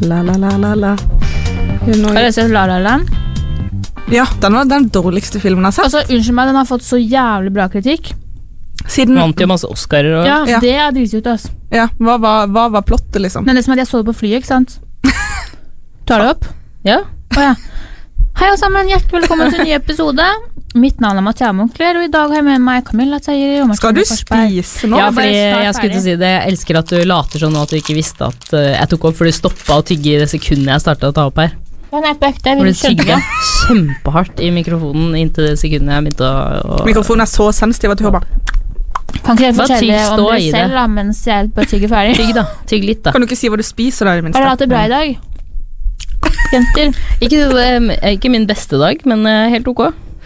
La. Har du sett La La Land? Ja, den var den dårligste filmen jeg har sett. Altså, unnskyld meg, den har fått så jævlig bra kritikk. Siden... Vant jo masse Oscarer og... Ja, det er dritut, altså. Ja, hva var plottet, liksom? Men det som at jeg så det på flyet, ikke sant? Tar det opp? Ja. Åja. Hei alle sammen, hjertelig velkommen til en ny episode. Mitt navn er Mathea Munkler, og i dag har jeg med meg Camilla Teier og Skal du Martine Forsberg. spise nå? Ja, fordi jeg skulle til å si det. Jeg elsker at du later sånn at du ikke visste at jeg tok opp, for du stoppet å tygge i det sekundet jeg startet å ta opp her. Ja, nei, på ekte, jeg Hvor vil du skjønne tygge det. kjempehardt i mikrofonen inntil det sekundet jeg begynte å... Mikrofonen er så sensitiv at du hører bare... Kan ikke jeg Bare fortelle tygg, om stå det i det. selv da, mens jeg bare tygger ferdig? Tygg da, tygg litt da. Kan du ikke si hva du spiser da, i det minste? Har dere hatt det bra i dag? Jenter? Ikke min beste dag, men helt ok.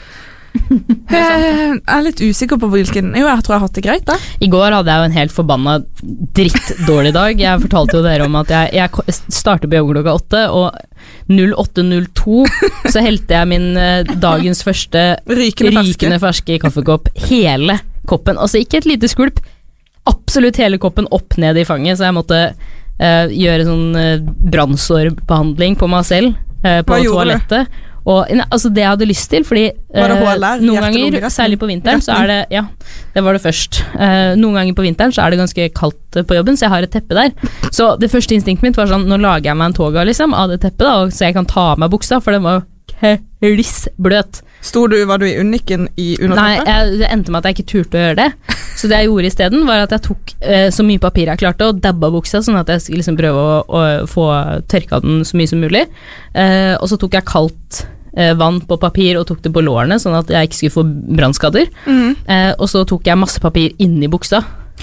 Jeg er litt usikker på hvilken... Jo, jeg tror jeg har hatt det greit da. I går hadde jeg jo en helt forbannet drittdårlig dag. Jeg fortalte jo dere om at jeg startet på jobb klokka 8, og 08:02 så helte jeg min dagens første rykende ferske kaffekopp, hele koppen. Altså ikke et lite skvulp, absolutt hele koppen opp ned i fanget, så jeg måtte gjøre sånn brannsårbehandling på meg selv på toalettet. Og altså det jeg hadde lyst til, fordi noen ganger, særlig på vinteren, så er det, ja, det var det først. Noen ganger på vinteren så er det ganske kaldt på jobben, så jeg har et teppe der. Så det første instinktet mitt var sånn, nå lager jeg meg en toga liksom, av det teppet da, så jeg kan ta av meg buksa, for den var jo klissbløt. Var du i unikken i underteppet? Nei, det endte med at jeg ikke turte å gjøre det. Så det jeg gjorde i stedet var at jeg tok så mye papir jeg klarte og dabba buksa, sånn at jeg skulle liksom prøve å få tørka den så mye som mulig. Og så tok jeg kaldt vann på papir og tok det på lårene, sånn at jeg ikke skulle få brannskader. Og så tok jeg masse papir inni buksa.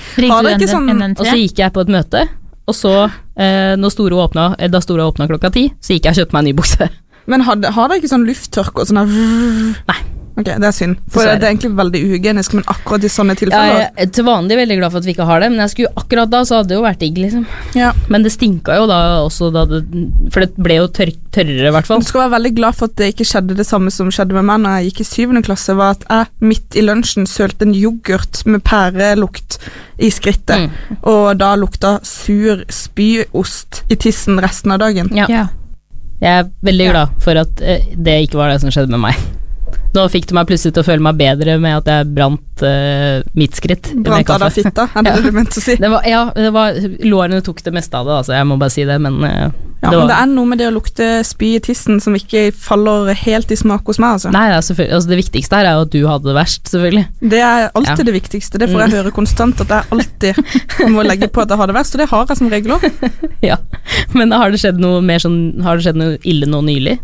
Og så gikk jeg på et møte, og så da Store åpna klokka 10, så gikk jeg og kjøpte meg en ny bukse. Men har dere ikke sånn lufttørk og sånn der? Nei. Ok, det er synd. For det er egentlig veldig uhygienisk, men akkurat i sånne tilfeller. Jeg er til vanlig veldig glad for at vi ikke har det, men jeg skulle akkurat da, så hadde det jo vært digg, liksom. Ja. Men det stinka jo da også, for det ble jo tørrere i hvert fall. Du skal være veldig glad for at det ikke skjedde det samme som skjedde med meg når jeg gikk i 7. klasse, var at jeg midt i lunsjen sølte en yoghurt med pærelukt i skrittet, og da lukta sur spyost i tissen resten av dagen. Ja. Jeg er veldig glad for at det ikke var det som skjedde med meg. Nå fikk du meg plutselig til å føle meg bedre med at jeg brant mitt skritt. Brant av deg fitta, er det du mente å si? Lårene tok det meste av det, altså, jeg må bare si det, men men det er noe med det å lukte spy i tissen som ikke faller helt i smak hos meg, altså. Nei, selvfølgelig, altså, det viktigste her er jo at du hadde det verst, selvfølgelig. Det er alltid det viktigste, det får jeg høre konstant, at jeg alltid må legge på at jeg har det verst, og det har jeg som regel også. Ja, men har det skjedd noe mer sånn, har det skjedd noe ille nå nylig?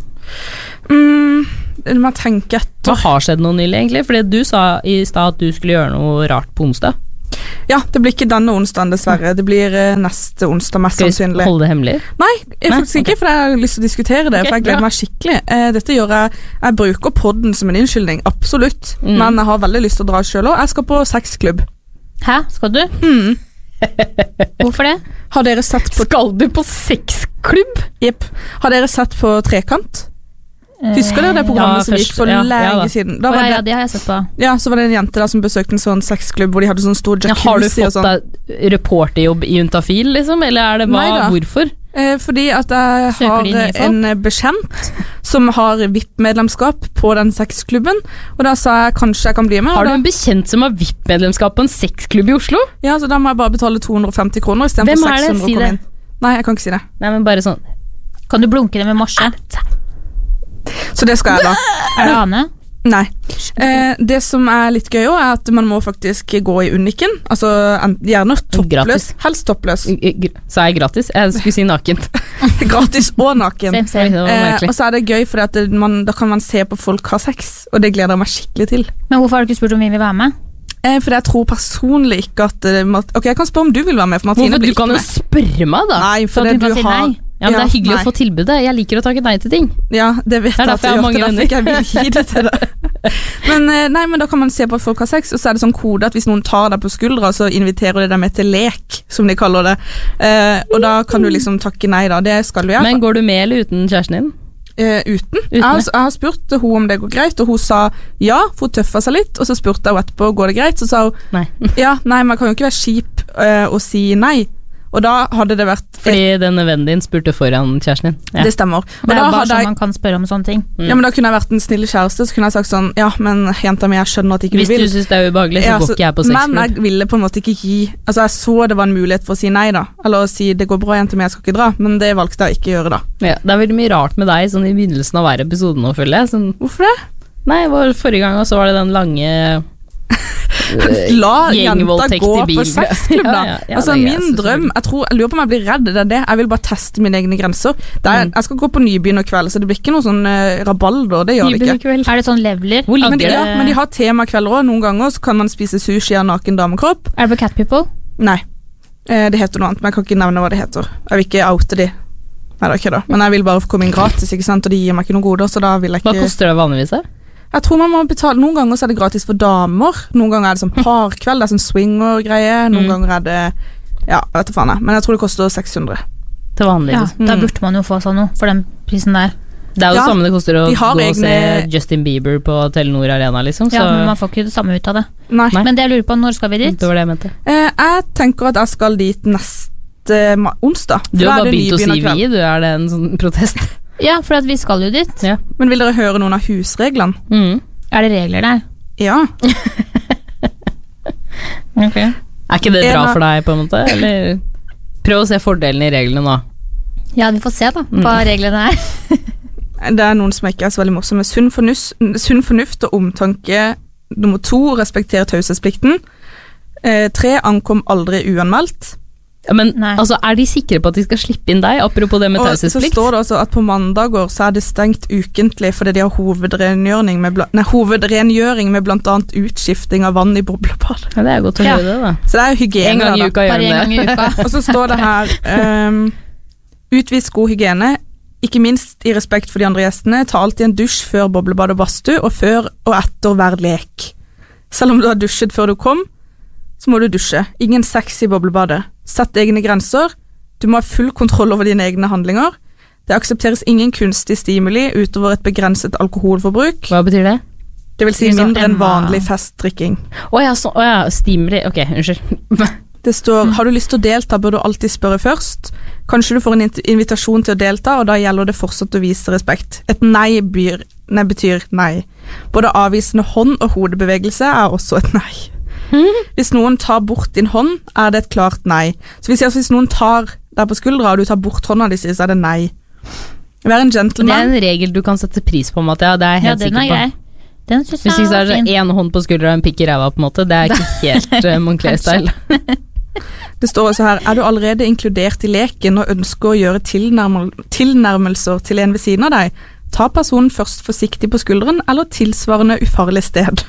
Man tenker etter. Hva har skjedd noe nylig egentlig? Fordi du sa i sted at du skulle gjøre noe rart på onsdag. Ja, det blir ikke denne onsdagen dessverre. Det blir neste onsdag mest sannsynlig. Skal vi holde det hemmelig? Nei, faktisk ikke, for jeg har lyst til å diskutere det, for jeg gleder meg skikkelig. Dette gjør jeg bruker podden som en unnskyldning, absolutt. Men jeg har veldig lyst til å dra selv også. Jeg skal på sexklubb. Hæ? Skal du? Hvorfor det? Har dere sett på... Skal du på sexklubb? Jepp. Har dere sett på Trekant? Husker dere det programmet som gikk for lenge siden? Det har jeg sett på. Ja, så var det en jente der som besøkte en sånn sexklubb hvor de hadde sånn stor jacuzzi og sånn. Har du fått deg reporterjobb i Juntafil, liksom? Eller er det hvorfor? Fordi at jeg har en bekjent som har VIP-medlemskap på den sexklubben, og da sa jeg kanskje jeg kan bli med. Har du en bekjent som har VIP-medlemskap på en sexklubb i Oslo? Ja, så da må jeg bare betale 250 kroner i stedet for 600 å komme inn. Nei, jeg kan ikke si det. Nei, men bare sånn. Kan du blunke det med morse? Så det skal jeg da. Er det Ane? Nei. Det som er litt gøy også, er at man må faktisk gå i unikken. Altså gjerne toppløs. Helst toppløs. Sa jeg gratis? Jeg skulle si naken. Gratis og naken. Og så er det gøy, for da kan man se på folk ha sex, og det gleder jeg meg skikkelig til. Men hvorfor har du ikke spurt om vi vil være med? For jeg tror personlig ikke at Ok, jeg kan spørre om du vil være med, for Martine blir ikke med. Du kan jo spørre meg da. Nei, for det du har... Ja, men det er hyggelig å få tilbudet. Jeg liker å takke nei til ting. Ja, det vet jeg at du gjør, derfor ikke jeg vil gi det til deg. Men da kan man se på at folk har sex, og så er det sånn kode at hvis noen tar deg på skuldra, så inviterer de deg med til lek, som de kaller det. Og da kan du liksom takke nei da, det skal du gjøre. Men går du med eller uten kjæresten din? Uten. Jeg har spurt hun om det går greit, og hun sa ja, for hun tøffa seg litt, og så spurte jeg etterpå, går det greit? Så sa hun, nei. Ja, nei, man kan jo ikke være kjip og si nei. Og da hadde det vært Fordi denne vennen din spurte foran kjæresten din. Ja. Det stemmer. Og Det er da jo bare hadde sånn jeg, man kan spørre om sånne ting. ja, men da kunne jeg vært en snill kjæreste, så kunne jeg sagt sånn, ja, men jenta mi, jeg skjønner at ikke Hvis du vil. du synes det er ubehagelig, så Ja, går ikke jeg på men sexklubb. jeg ville på en måte ikke gi, altså jeg så det var en mulighet for å si nei da, eller å si det går bra jenta mi, jeg skal ikke dra, men det valgte jeg ikke å gjøre da. Ja, det er veldig mye rart med deg sånn i begynnelsen av hver episode nå, føler jeg. Sånn, Hvorfor det? nei, forrige gang også var det den lange La jenta gjengvoldtekt gå i på bil. sexklubb da. Ja, Altså det er min drøm, jeg lurer på om jeg blir redd, det er det. Jeg vil bare teste mine egne grenser. Jeg skal gå på nybegynnerkveld, så det blir ikke noe sånn rabalder, det gjør det ikke. Er det sånn leveler? Hvor ligger Men, det? men de har temakvelder også, noen ganger så kan man spise sushi av naken damekropp. Er det på Cat People? Nei, det heter noe annet, men jeg kan ikke nevne hva det heter. Jeg vil ikke oute de. Nei, det er ikke det. Men jeg vil bare få komme inn gratis, ikke sant, og de gir meg ikke noen goder, så da vil jeg ikke... Hva koster det vanligvis da? Jeg tror man må betale, noen ganger så er det gratis for damer, noen ganger er det sånn parkveld, det er sånn swinger-greie, noen ganger er det, ja, jeg vet ikke faen jeg, men jeg tror det koster 600. Til vanlig. Ja, liksom. da burde man jo få seg noe for den prisen der. Det er jo Ja, det samme det koster å de har gå og se egne- Justin Bieber på Telenor Arena, liksom. Så Ja, men man får ikke det samme ut av det. Nei. Nei. Men det jeg lurer på, når skal vi dit? det var det jeg mente. Jeg tenker at jeg skal dit neste onsdag. Du for da har er bare det begynt å si nybegynnerkveld. vi, du er det en sånn protest. Ja, for at vi skal jo dit. Ja. Men vil dere høre noen av husreglene? Er det regler der? Ja. Er ikke det bra En av- for deg, på en måte? Eller prøv å se fordelene i reglene nå. Ja, vi får se da, hva reglene er. Det er noen som ikke er så veldig morsomme. Sunn fornuft og omtanke. Nummer 2, respektere taushetsplikten. 3, ankom aldri uanmeldt. Ja, men Nei. altså, er de sikre på at de skal slippe inn deg, apropos det med Og så taushetsplikt? står det også at på mandager så er det stengt ukentlig fordi de har hovedrengjøring med blant annet utskifting av vann i boblebad. Ja, det er godt å Ja. høre det, da. Så det er jo En hygiene gang i der, da. uka gjør Bare en gang de i det. uka. Og så står det her utvis god hygiene, ikke minst i respekt for de andre gjestene. Ta alltid en dusj før boblebad og badstue, og før og etter hver lek. Selv om du har dusjet før du kom, så må du dusje. Ingen sex i boblebadet. Sett egne grenser. Du må ha full kontroll over dine egne handlinger. Det aksepteres ingen kunstig stimuli utover et begrenset alkoholforbruk. Hva betyr det? Det vil si Det er sånn mindre enn Emma- vanlig festdrikking. Å ja, stimuli. Ok, unnskyld. Det står, har du lyst til å delta, bør du alltid spørre først. Kanskje du får en invitasjon til å delta, og da gjelder det fortsatt å vise respekt. Et nei betyr nei. Både avvisende hånd og hodebevegelse er også et nei. Hvis noen tar bort din hånd, er det et klart nei. Så hvis noen tar deg på skuldra, og du tar bort hånda di, så er det nei. Vær en Det er gentleman. en regel du kan sette pris på, Mattia. Det er jeg Ja, helt den sikker er på. grei. Den synes Hvis jeg ikke så var er det fin. én hånd på skuldra og en pikk i ræva, på en måte. Det er ikke helt Moncler-style. Det står også her, er du allerede inkludert i leken og ønsker å gjøre tilnærmelser til en ved siden av deg, ta personen først forsiktig på skulderen eller tilsvarende ufarlig sted.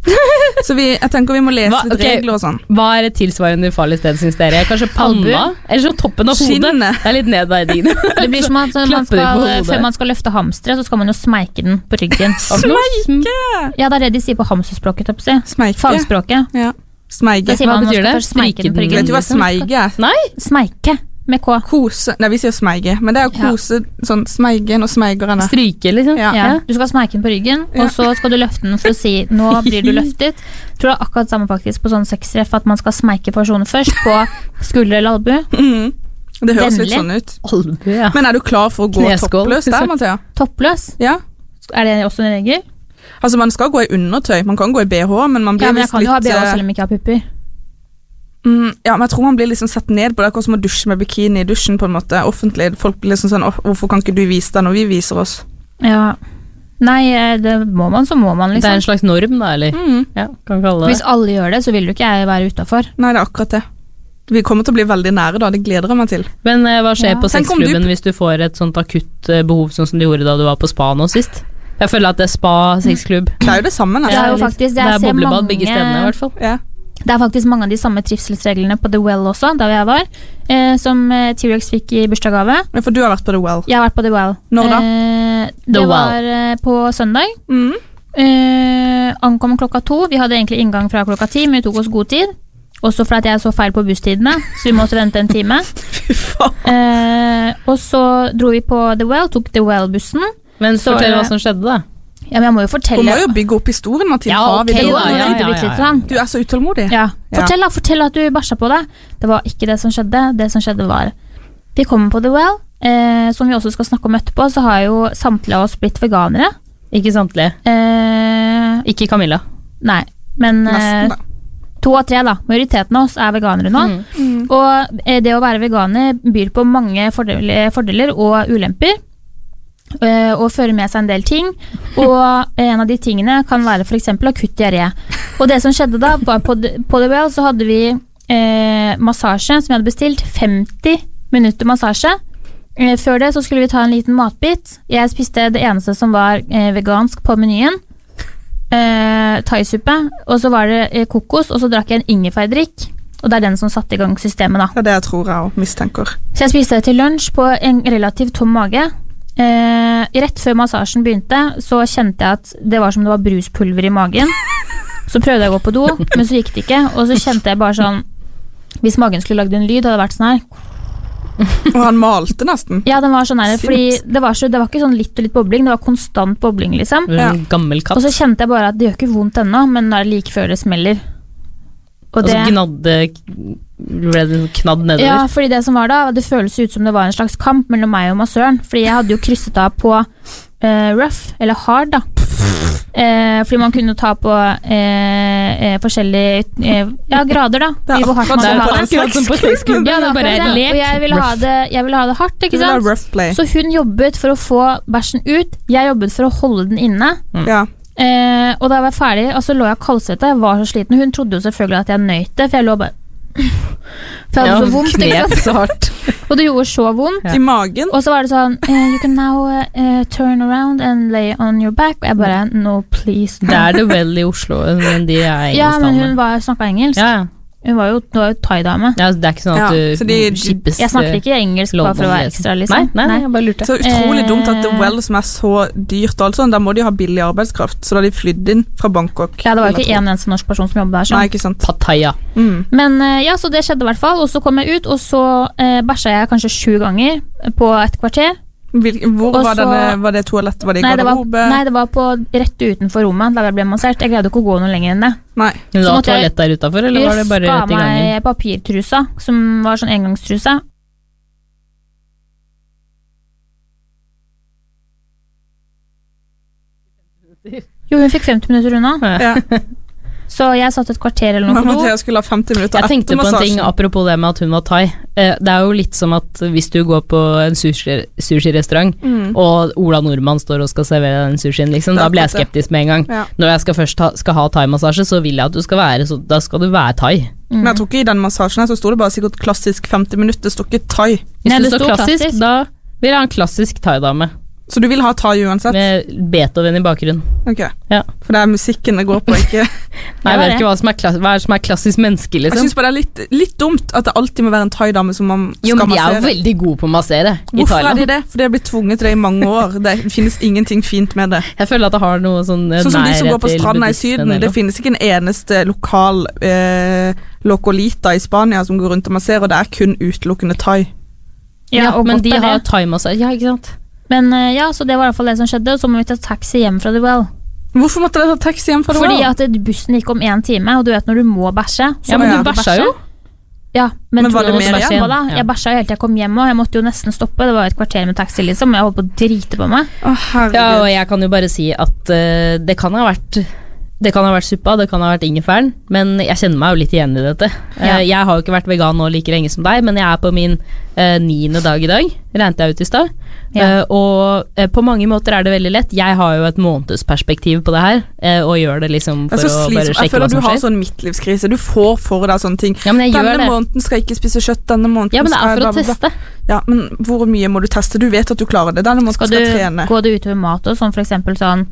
Så jeg tenker vi må lese Hva? litt Ok. regler og sånn. Hva er et tilsvarende ufarlig sted, syns dere? Kanskje panna? Albuen? Eller så toppen av hodet? Skinnet. Det er litt nedverdigende. Det blir som at man Klapper de på skal, hodet? før man skal løfte hamstere, så skal man jo smeike den på ryggen. Smeike! Ja, det er det de sier på hamsterspråket, topp si. Smeike. Fagspråket. Ja. Smeige. Da sier Hva man man betyr skal det? først smeike den på Stryke den? ryggen. Vet du hva smeige er? Nei? Smeike, med K. Kose. Nei, vi sier smeige, men det er å Ja. kose sånn smeigen og smeigerne. Stryke, liksom? Ja. Ja, du skal smeike den på ryggen, Ja. og så skal du løfte den for å si 'nå blir du løftet'. Tror det er akkurat samme faktisk på sånn sextreff, at man skal smeike personen først på skulder eller albue. Mhm. Det høres litt Vennlig. sånn ut. Albue, ja. Men er du klar for å gå Kneskål, toppløs der, liksom. Mathea? Toppløs, Ja. er det også en regel? Altså, man skal gå i undertøy. Man kan gå i BH, men man blir Ja, men jeg visst kan jo ha litt BH selv om jeg ikke har pupper. Ja, men jeg tror man blir liksom sett ned på det. Akkurat som å dusje med bikini i dusjen, på en måte. Offentlig. Folk blir liksom sånn hvorfor kan ikke du vise deg når vi viser oss? Ja. Nei, det må man, så må man, Det er en liksom. slags norm, da, eller? Ja, kan kalle det. Hvis alle gjør det, så vil jo ikke jeg være utafor. Nei, det er akkurat det. Vi kommer til å bli veldig nære da, det gleder jeg meg til. Men hva skjer Ja. på Tenk om du- sexklubben hvis du får et sånt akutt behov, sånn som du gjorde da du var på spa nå sist? Jeg føler at det er spa-sexklubb. Det er jo det samme, Det nesten. er jo faktisk, Det er jeg ser boblebad begge stedene, i mange hvert fall. Ja. Det er faktisk mange av de samme trivselsreglene på The Well også, der jeg var, som T-Rex fikk i bursdagsgave. Ja, for du har vært på The Well. Jeg har vært på The Well. Når da? Det The Well. var på søndag. Mhm. Ankom klokka 2. Vi hadde egentlig inngang fra klokka 10, men vi tok oss god tid. Også fordi jeg så feil på busstidene, så vi måtte vente en time. Fy faen. Og så dro vi på The Well, tok The Well-bussen. Men Så, fortell hva som skjedde, da. Ja, men jeg må jo Hun fortelle. må jo bygge opp historien, Mathilde. Ja, Har vi ok, det? da, Du er så utålmodig. Ja. Ja. Fortell at du bæsja på deg. Det var ikke det som skjedde. Det som skjedde var vi kommer på The Well, som vi også skal snakke om etterpå, så har jo samtlige av oss blitt veganere. Ikke samtlige. Ikke Camilla. Nei, men Nesten, da. 2 av 3 da. Majoriteten av oss er veganere nå. Og det å være veganer byr på mange fordeler og ulemper. Og fører med seg en del ting. Og en av de tingene kan være for eksempel akutt diaré. Og det som skjedde da, var på The Well så hadde vi massasje som vi hadde bestilt. 50 minutter massasje. Før det så skulle vi ta en liten matbit. Jeg spiste det eneste som var vegansk på menyen. Thaisuppe. Og så var det kokos, og så drakk jeg en ingefærdrikk. Og det er den som satte i gang systemet da. Det er det jeg tror jeg mistenker. Så jeg spiste det til lunsj på en relativt tom mage. Rett før massasjen begynte så kjente jeg at det var som det var bruspulver i magen. Så prøvde jeg å gå på do, men så gikk det ikke. Og så kjente jeg bare sånn, hvis magen skulle lagd en lyd, hadde det vært sånn her. Og han malte nesten. Ja, den var sånn her, fordi det var ikke sånn litt og litt bobling, det var konstant bobling liksom. En gammel katt. Og så kjente jeg bare at det gjør ikke vondt ennå, men nå er det like før det smeller. Og så ble det knadd nedover. Ja, fordi det som var da, det føles ut som det var en slags kamp mellom meg og massøren, fordi jeg hadde jo krysset av på rough, eller hard da. Fordi man kunne ta på forskjellige grader da. Ja, hvor hardt man det ville ha det. Akkurat som på sexklubben, Ja, det er bare akkurat det. lek. Og jeg ville ha det hardt, ikke Det var sant? rough play. Så hun jobbet for å få bæsjen ut, jeg jobbet for å holde den inne. Ja. Og da jeg var ferdig, så lå jeg kaldsvette, jeg var så sliten. Hun trodde jo selvfølgelig at jeg nøyt det, for jeg lå bare for jeg hadde så vondt, ikke sant? Så hardt. Og det gjorde så vondt. I magen. Og så var det sånn you can now turn around and lay on your back. Og jeg bare, no please no. Det er det vel i Oslo, men de er Ja, men hun engelsktalende. snakket engelsk. Ja, Hun var jo thai-dame. ja, det er ikke sånn at Ja, så du de- skippes. Jeg snakker ikke engelsk bare for å være ekstra liksom. Nei, jeg bare lurte. Så utrolig dumt at The Well, som er så dyrt, altså, da må de ha billig arbeidskraft. Så da de flydde inn fra Bangkok. Ja, det var jo vil jeg ikke tro. en eneste norsk person som jobbet der. Nei, Sånn. ikke sant. Pattaya. Men ja, så det skjedde i hvert fall. Og så kom jeg ut, og så bæsja jeg kanskje 7 ganger på et kvarter. Hvor Og var, så- var det toalettet? Var det i Nei, garderobe? det var på rett utenfor rommet der jeg ble massert. Jeg greide ikke å gå noe lenger enn det. Nei. Men Så var måtte jeg- toalett der utenfor, eller var det bare ga rett i gangen? meg papirtrusa, som var sånn engangstrusa. Jo, hun fikk 50 minutter unna. Ja. Så jeg satt et kvarter eller noe Men på do. Mathea skulle ha 50 minutter Jeg tenkte etter på en ting massasjen. apropos det med at hun var thai. Det er jo litt som at hvis du går på en sushi-restaurant, og Ola Nordmann står og skal servere den sushien, liksom, Det er da blir jeg akkurat det. skeptisk med en gang. Ja. Når jeg først skal ha thai-massasje, så vil jeg at du skal være så, da skal du være thai. Men jeg tror ikke i den massasjen her så sto det bare sikkert klassisk 50 minutter, det står ikke thai. Hvis Nei, det det står står klassisk, klassisk. da vil jeg ha en klassisk thai-dame Så du vil ha thai uansett? med Beethoven i bakgrunnen. Ok. Ja. For det er musikken det går på, ikke Nei, jeg Ja, vet det. ikke hva som er som er klassisk menneske, Jeg liksom. synes bare det er litt dumt at det alltid må være en thai-dame som man Jo, skal men de er jo massere. veldig gode på å massere i Hvorfor er Thailand. de det? For de har blitt tvunget til det i mange år. Det finnes ingenting fint med det. Jeg føler at det har noe sånn Sånn som de som nærhet går på til stranda i buddhismen Syden. eller Det noe. finnes ikke en eneste lokal locolita i Spania som går rundt og masserer, og det er kun utelukkende thai. Ja, og men godt de er har det. thai-massasje. Ja, ikke sant? Men ja, så det var i hvert fall det som skjedde. Og så må vi ta taxi hjem fra The Well. Hvorfor måtte dere ta taxi hjem fra det? Fordi at bussen gikk om 1 time, og du vet når du må bæsje. Så Ja, men må du bæsja jo. Ja, men Men var tror du det måtte mer bæsje igjen? på da? Ja. Jeg bæsja jo helt til jeg kom hjem, og jeg måtte jo nesten stoppe. Det var et kvarter med taxi, liksom. Jeg holdt på å drite på meg. Å, herregud. Ja, og jeg kan jo bare si at det kan ha vært suppa, det kan ha vært ingefæren, men jeg kjenner meg jo litt igjen i dette. Ja. Jeg har jo ikke vært vegan nå like lenge som deg, men jeg er på min 9. dag i dag, regnet jeg ut i stad. Ja. Og på mange måter er det veldig lett. Jeg har jo et månedsperspektiv på det her, og gjør det liksom Det for er så å bare slitsomt. Jeg sjekke føler hva du som har skjer. sånn midtlivskrise. Du får for deg sånne ting. Ja, men jeg gjør Denne det. måneden skal jeg ikke spise kjøtt, denne måneden Ja, men det skal er jeg for å bla, bla, bla. teste. Ja, men hvor mye må du teste? Du vet at du klarer det. Denne måneden Skal skal du jeg trene. gå det utover mat og sånn, for eksempel sånn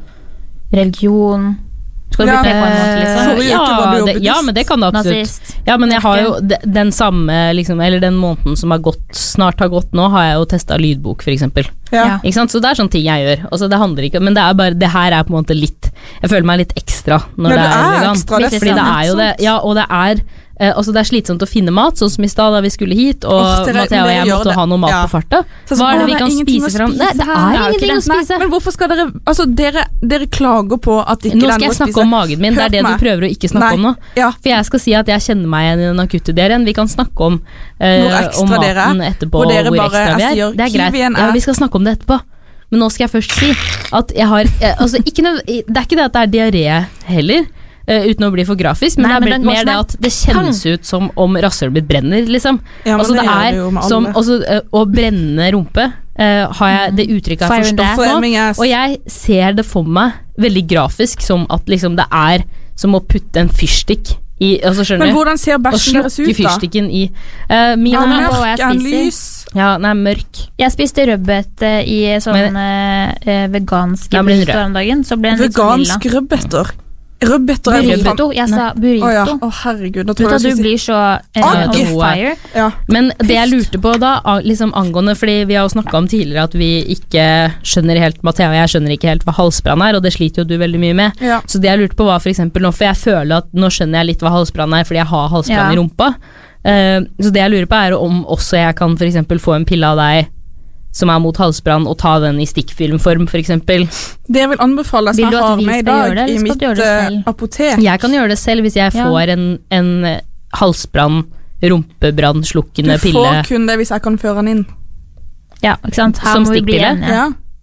religion? Skal du Ja, bli på en måte, liksom? Forrige uke var du jo buddhist. ja, men det kan du absolutt. Nazist? Ja, men jeg har jo den samme, liksom, eller den måneden som snart har gått nå, har jeg jo testet lydbok, for eksempel. Ja. Ja. Ikke sant? Så det er sånne ting jeg gjør. Altså, det handler ikke, men det er bare, det her er på en måte litt, jeg føler meg litt ekstra når Ja, det du er er vegan. ekstra, det er Fordi det er jo det, sant. ja, og det er altså det slitsomt å finne mat, sånn som i sted da vi skulle hit, og Mathea og jeg måtte ha noe mat på farta. Hva det vi kan spise fram? Det ingenting å spise. Men hvorfor skal dere, altså dere klager på at ikke nå skal jeg snakke om magen min, det det du prøver å ikke snakke om nå. Ja. For jeg skal si at jeg kjenner meg igjen i den akutte diareen. Vi kan snakke om maten etterpå, hvor ekstra vi er. Det greit, ja, vi skal snakke om det etterpå. Men nå skal jeg først si at jeg har, altså det er ikke det at det er diaré heller, uten å bli for grafisk, men det er mer det at det kjennes ut som om rasshøl blitt brenner, liksom. Ja, altså det som å brenne rumpe, har jeg det uttrykket jeg forstått nå, og jeg ser det for meg veldig grafisk som at liksom det er som å putte en fyrstikk i, altså skjønner du? Men hvordan ser bæsjen deres ut da? Fyrstikken i mørk, lys. Ja, den er mørk. Jeg spiste rødbete i sånn vegansk burrito om dagen, så ble den litt sånn lilla. Vegansk rødbeter? Burrito, jeg sa burrito. Å herregud, da tror jeg du blir så on fire. Ja. Men det jeg lurte på da, liksom angående, fordi vi har jo snakket om tidligere at vi ikke skjønner helt, Mathea og jeg skjønner ikke helt hva halsbrann og det sliter jo du veldig mye med. Ja. Så det jeg lurte på var for eksempel nå, for jeg føler at nå skjønner jeg litt hva halsbrann fordi jeg har halsbrann i rumpa. Så det jeg lurer på om også jeg kan for eksempel få en pille av deg som mot halsbrann, og ta den i stikkfilmform, for eksempel. Det jeg vil anbefale som jeg har med i dag i mitt apotek. Jeg kan gjøre det selv hvis jeg får en halsbrann, rumpebrann, slukkende pille. Du får kun det hvis jeg kan føre den inn. Ja, ikke sant? Her som stikkpille. Ja.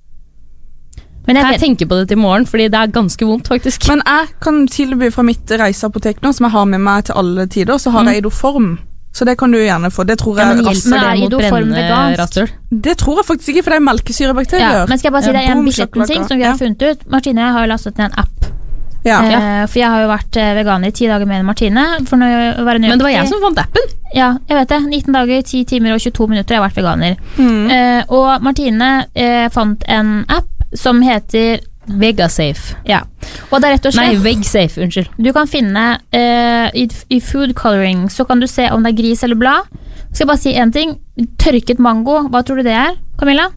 Men jeg tenker på det til morgen, fordi det er ganske vondt, faktisk. Men jeg kan tilby fra mitt reiseapotek nå, som jeg har med meg til alle tider, så har jeg Idoform. Så det kan du gjerne få. Det tror jeg hjelper det mot brennende rasshøl. Det tror jeg faktisk ikke, for det er melkesyrebakterier. Ja, men skal jeg bare si det en bitte ting som vi har funnet ut. Martine og jeg har jo lastet ned en app. Ja. For jeg har jo vært veganer i 10 dager med Martine. Men det var jeg som fant appen. Ja, jeg vet det. 19 dager, 10 timer og 22 minutter har jeg vært veganer. Og Martine fant en app som heter Vegasafe. Ja. Og det er rett og slett VegSafe, unnskyld. Du kan finne i food coloring, så kan du se om det er gris eller blad. Skal jeg bare si en ting. Tørket mango, hva tror du det er, Camilla?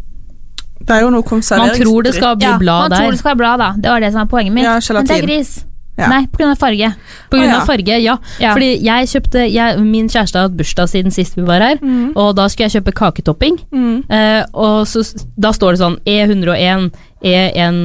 Det er jo noe konserveringsdritt. Man tror det skal bli blad der. Man tror det skal være blad da. Det var det som er poenget mitt. Ja, men det er gris. Ja. Nei, på grunn av farge. På grunn av farge, ja. Fordi jeg kjøpte, min kjæreste har hatt bursdag siden sist vi var her, og da skulle jeg kjøpe kaketopping, og så, da står det sånn E101, E1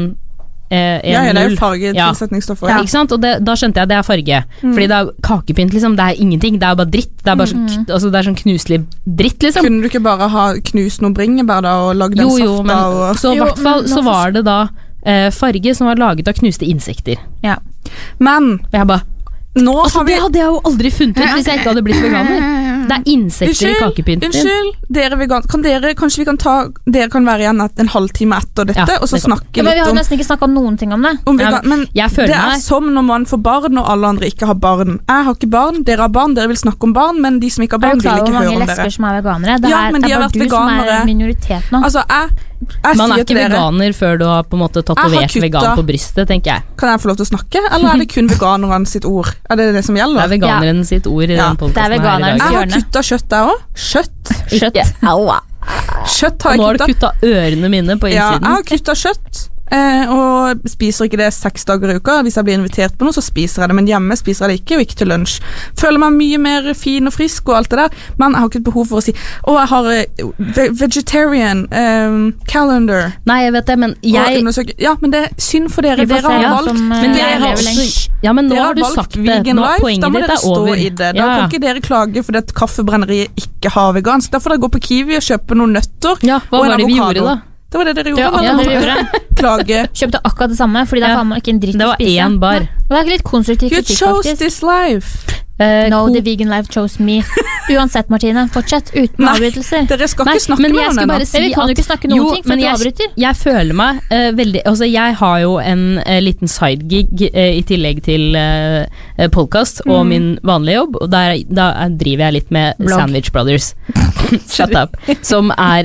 ja, det er jo fargetilsetningsstoffer. Ja. Ikke sant? Og da skjønte jeg det er farge. Fordi det er kakepynt, liksom. Det er ingenting. Det er bare dritt. Det er bare altså, det er sånn knuselig dritt, liksom. Kunne du ikke bare ha knust noen bringebær da, og lagd en saft da? Og... Så i hvert fall så var det da farge som var laget av knuste insekter. Ja. Men jeg bare det hadde jeg jo aldri funnet ut hvis jeg ikke hadde blitt veganer. Det er insekter i kakepynten. Unnskyld, dere veganer. Kanskje vi kan ta dere kan være igjen en halvtime etter dette, og så snakke litt om... Men vi har nesten ikke snakket noen ting om det. Men det er som når man får barn, og alle andre ikke har barn. Jeg har ikke barn, dere har barn, dere vil snakke om barn, men de som ikke har barn, vil ikke høre om dere. Er du klar over mange lesber som er veganere? Det ja, men de har vært veganere. Som er minoritet nå. Altså, man er ikke veganer før du har på en måte tatovert vegan på brystet, tenker jeg. Kan jeg få lov til å snakke, eller er det kun veganeren sitt ord? Er det det som gjelder? Det er veganeren sitt ord i den podcasten her i dag. Jeg har kuttet kjøtt der også. Kjøtt har jeg kuttet. Nå har du kuttet ørene mine på innsiden. Ja, jeg har kuttet kjøtt. Og spiser ikke det 6 dager i uka. Hvis jeg blir invitert på noe, så spiser jeg det, men hjemme spiser jeg det ikke, og ikke til lunsj. Føler meg mye mer fin og frisk og alt det der, men jeg har ikke et behov for å si jeg har vegetarian calendar. Nei, jeg vet det, men ja, men det er synd for dere. Dere har valgt men dere har også, ja, men nå har du sagt det. Poenget ditt er over. Da kan ikke dere klage fordi at kaffebrenneriet ikke har vegansk. Da får dere gå på Kiwi og kjøpe noen nøtter. Ja, hva var det vi gjorde da? Det var det dere gjorde. Klage. Kjøpte akkurat det samme, fordi det var ikke en dritt å spise. Det var én bar. Og det er ikke litt konstruktiv kritikk, faktisk. You chose this life. No, the vegan life chose me. Uansett, Martine, fortsett uten avbrytelser. Dere skal ikke snakke med henne. Vi kan jo ikke snakke noen ting, for du avbryter. Jeg føler meg veldig, altså jeg har jo en liten sidegig i tillegg til podcast og min vanlige jobb, og da driver jeg litt med Sandwich Brothers. Shut up. Som er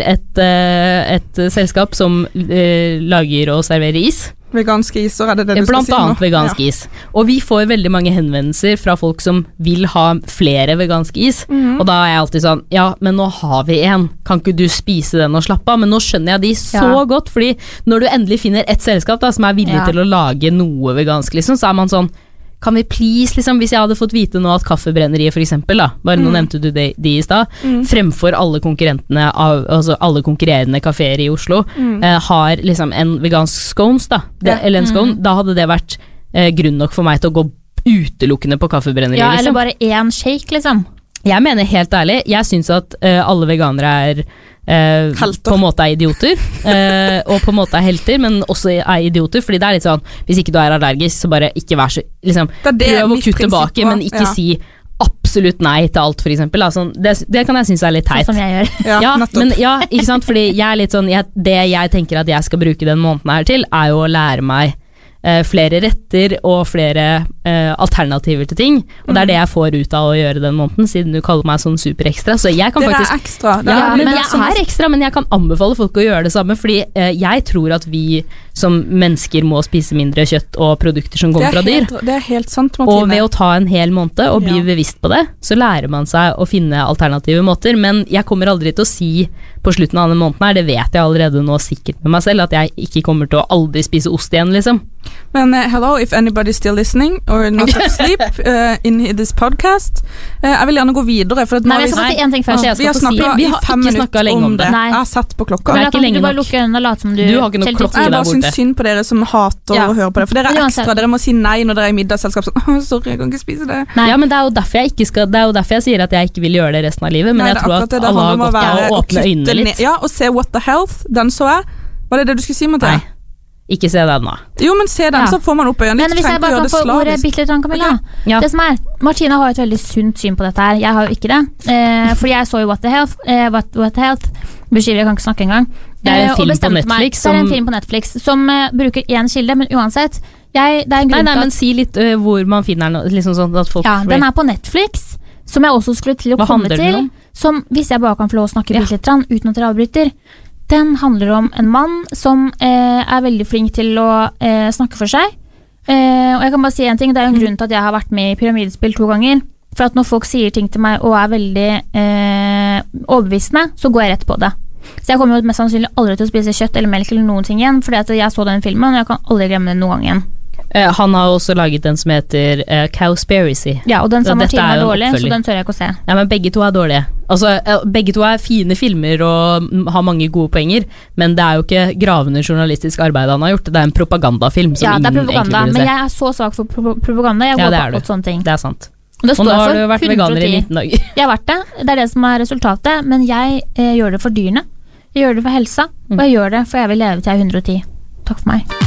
et selskap som lager og serverer is. Veganske iser, er det det du skal si nå? Blant annet vegansk is. Og vi får veldig mange henvendelser fra folk som vil ha flere veganske is, og da er jeg alltid sånn, ja, men nå har vi en, kan ikke du spise den og slappe av? Men nå skjønner jeg de så godt, fordi når du endelig finner et selskap da, som er villig til å lage noe vegansk, liksom, så er man sånn, kan vi please, liksom, hvis jeg hadde fått vite nå at Kaffebrenneriet for eksempel, da, bare nå nevnte du de i sted, fremfor alle konkurrentene altså alle konkurrerende kaféer i Oslo, har liksom en vegansk scones da, eller en scone, da hadde det vært grunn nok for meg til å gå utelukkende på Kaffebrenneriet. Ja, liksom. eller bare en shake, liksom. Jeg mener helt ærlig, jeg synes at alle veganere på en måte idioter, og på en måte helter, men også idioter, fordi det litt sånn, hvis ikke du allergisk, så bare ikke vær så, liksom, prøv å kutte tilbake, men ikke si absolutt nei til alt, for eksempel. Altså, det kan jeg synes litt teit. Sånn som jeg gjør. Ja, men ikke sant, fordi jeg litt sånn, det jeg tenker at jeg skal bruke den måneden her til, jo å lære meg flere retter og flere alternativer til ting, og det det jeg får ut av å gjøre den måneden, siden du kaller meg sånn superekstra, så jeg kan faktisk... Dere ekstra. Men jeg ekstra, men jeg kan anbefale folk å gjøre det samme, fordi jeg tror at vi som mennesker må spise mindre kjøtt og produkter som kommer fra dyr. Det helt sant, Martine. Og ved å ta en hel måned og bli bevisst på det, så lærer man seg å finne alternative måter, men jeg kommer aldri til å si på slutten av denne måneden her, det vet jeg allerede nå sikkert med meg selv, at jeg ikke kommer til å aldri spise ost igjen, liksom. Men hello, if anybody's still listening or not asleep in this podcast, jeg vil gjerne gå videre, for at Nei, jeg skal si en ting først. Vi har snakket i 5 minutter om det. Jeg har sett på klokka. Da kan du bare lukke øynene og late som du har ikke noe klokke der borte. Jeg bare synes synd på dere som hater å høre på det, for dere ekstra, dere må si nei når dere i middagsselskap, sånn, sorry, jeg kan ikke spise det. Nei. Ja, men det jo derfor jeg ikke skal, det jo derfor jeg sier at jeg ikke vil gjøre det resten av livet, men jeg tror at alle har godt av å åpne øynene litt. Ja, og se What the Health, den så jeg. Var det du skulle si, Mathea? Nei. Ikke se den nå. Jo, men se den, så får man opp øynene. Men hvis jeg bare kan få ordet bitte litt, Camilla. Okay. Det som Martina har et veldig sunt syn på dette her. Jeg har jo ikke det. Fordi jeg så jo What the Health. Beskiver, jeg kan ikke snakke engang. Det en film på Netflix. Det en film på Netflix som bruker én kilde, men uansett. Det en grunn men si litt hvor man finner den, liksom sånn at folk... Ja, den på Netflix, som jeg også skulle til å komme til. Som, hvis jeg bare kan få lov å snakke litt uten at dere avbryter. Den handler om en mann som veldig flink til å snakke for seg. Og jeg kan bare si en ting, det en grunn til at jeg har vært med i pyramidespill 2 ganger. For at når folk sier ting til meg og veldig overbevisende, så går jeg rett på det. Så jeg kommer jo mest sannsynlig aldri til å spise kjøtt eller melk eller noen ting igjen, fordi at jeg så den filmen, og jeg kan aldri glemme den noen gang igjen. Han har også laget den som heter Cowspiracy. Ja, og den samme filmen var dårlig, så den tør jeg ikke å se. Ja, men begge to dårlige. Altså, begge to fine filmer og har mange gode poenger, men det jo ikke gravende journalistisk arbeid han har gjort. Det en propagandafilm som ingen egentlig vil se. Men jeg så svak for propaganda. Jeg går på sånne ting. Det sant. Og nå har du vært veganer i 19 dager. Jeg har vært det. Det det som resultatet, men jeg gjør det for dyrene. Jeg gjør det for helsa, og jeg gjør det for jeg vil leve til jeg 110. Takk for meg.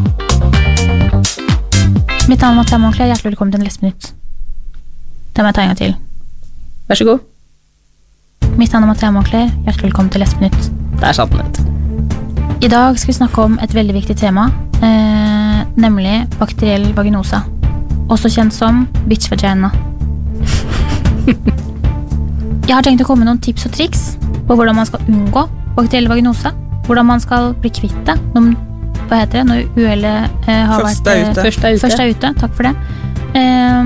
Mitt navn Mathea Månkler, hjertelig velkommen til en Lesbnytt. Det må jeg ta en gang til. Vær så god. Mitt navn Mathea Månkler, hjertelig velkommen til Lesbnytt. Det satt den ut. I dag skal vi snakke om et veldig viktig tema, nemlig bakteriell vaginose. Også kjent som bitch vagina. Jeg har tenkt å komme med noen tips og triks på hvordan man skal unngå bakteriell vaginose, hvordan man skal bli kvitt det, hva heter det, når uhellet har først ute, takk for det.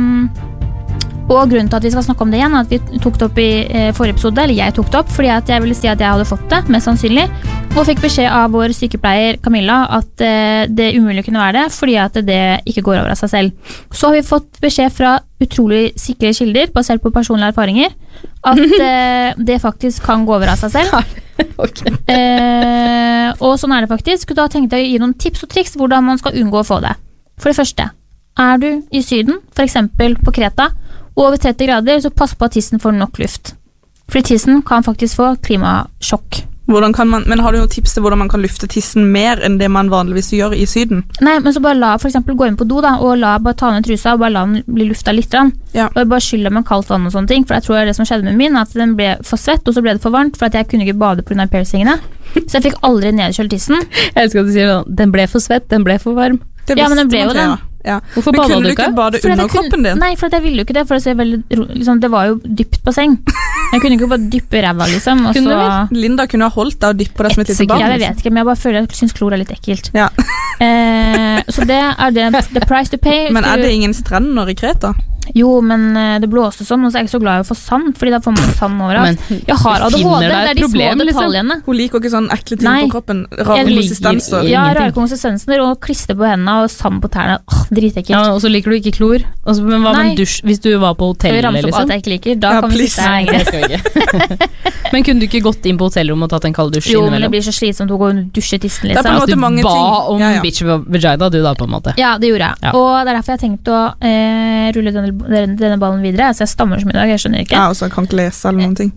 Og grunnen til at vi skal snakke om det igjen, at vi tok det opp i forrige episode, eller jeg tok det opp, fordi at jeg ville si at jeg hadde fått det, mest sannsynlig, og fikk beskjed av vår sykepleier Camilla at det umulig kunne være det, fordi at det ikke går over av seg selv. Så har vi fått beskjed fra utrolig sikre kilder, basert på personlige erfaringer, at det faktisk kan gå over av seg selv. Okay. Og sånn det faktisk. Da tenkte jeg å gi noen tips og triks hvordan man skal unngå å få det. For det første, du i Syden, for eksempel på Kreta, og over 30 grader, så pass på at tissen får nok luft. Fordi tissen kan faktisk få klimasjokk. Men har du noen tips til hvordan man kan lufte tissen mer enn det man vanligvis gjør i Syden? Nei, men så bare for eksempel gå inn på do da, og bare ta ned trusa og bare la den bli lufta litt. Og bare skylle med kaldt vann og sånne ting, for jeg tror det som skjedde med min, at den ble for svett, og så ble det for varmt, for at jeg kunne ikke bade på grunn av piercingene. Så jeg fikk aldri nedkjølt tissen. Jeg elsker at du sier sånn, den ble for svett, den ble for varm. Ja, men den ble jo det. Ja. Hvorfor badet du ikke? Bade under kroppen din? Nei, for jeg ville jo ikke det, for det var jo dypt basseng. Jeg kunne ikke bare dyppe ræva, liksom. Linda kunne ha holdt deg og dyppe det som et lite barn. Ja, jeg vet ikke, men jeg bare føler at jeg synes klor litt ekkelt. Ja. Så det det the price to pay. Men det ingen strender i Kreta? Jo, men det blåste sånn, og så er jeg ikke så glad i å få sand, fordi da får man sand overalt. Jeg har ADHD, det er de små detaljene. Hun liker ikke sånn ekle ting på kroppen, rare konsistenser. Ja, rare konsistenser, og klister på hendene, og sand på tærne. Dritekkelt. Ja, og så liker du ikke klor. Men hva med dusj, hvis du var på hotell, liksom? Jeg ramser opp alt jeg ikke liker, da kan vi sitte her. Nei, det skal vi ikke. Men kunne du ikke gått inn på hotellrommet og tatt en kald dusj innimellom? Jo, innimellom? men det blir så slitsomt å gå og dusje tissen, liksom. Det er på en måte mange ting. Du ba om bitch vagina, du da, på en måte. Ja, det gjorde jeg. Og det er derfor jeg tenkte å rulle denne ballen videre, så jeg stammer som i dag, jeg skjønner ikke. Ja, og så jeg kan ikke lese eller noen ting.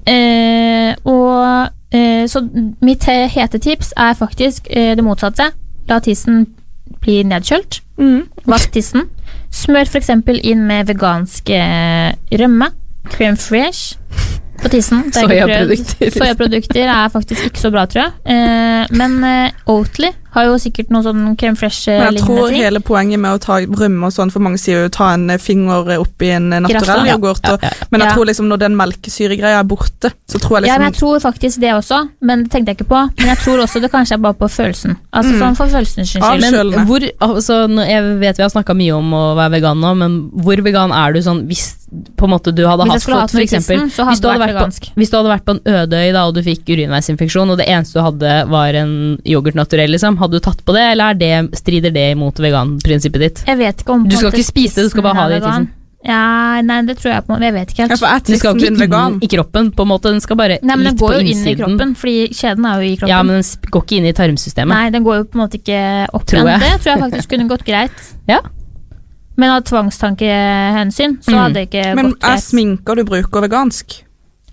Så mitt hete tips er faktisk det motsatte. La tissen bli nedkjølt. Vask tissen. Smør for eksempel inn med vegansk rømme, crème fraîche på tissen. Soyaprodukter er faktisk ikke så bra, tror jeg. Men Oatly har jo sikkert noe sånn crème fraîche-lignende ting. Men jeg tror hele poenget med å ta rømme og sånn, for mange sier jo ta en finger opp i en naturell yoghurt, men jeg tror liksom når den melkesyregreia er borte, så tror jeg liksom... Ja, men jeg tror faktisk det også, men det tenkte jeg ikke på. Men jeg tror også det kanskje er bare på følelsen. Altså sånn for følelsens skyld. Men hvor, altså, jeg vet vi har snakket mye om å være vegan nå, men hvor vegan er du sånn, hvis på en måte du hadde fått, for eksempel, hvis du hadde vært på en øde øy da, og du fikk urinveisinfeksjon, og det eneste du hadde var en yoghurt naturell, liksom, hadde du tatt på det, eller strider det imot vegan-prinsippet ditt? Jeg vet ikke om... Du skal ikke spise det, du skal bare ha det i tissen. Ja, nei, det tror jeg på, jeg vet ikke helt. Ja, for den skal ikke inn i kroppen, på en måte, den skal bare litt på innsiden. Nei, men den går jo inn i kroppen, fordi kjeden er jo i kroppen. Ja, men den går ikke inn i tarmsystemet. Nei, den går jo på en måte ikke opp igjen. Det tror jeg faktisk kunne gått greit. Ja. Men av tvangstankehensyn, så hadde det ikke gått greit. Men er sminker du bruker vegansk?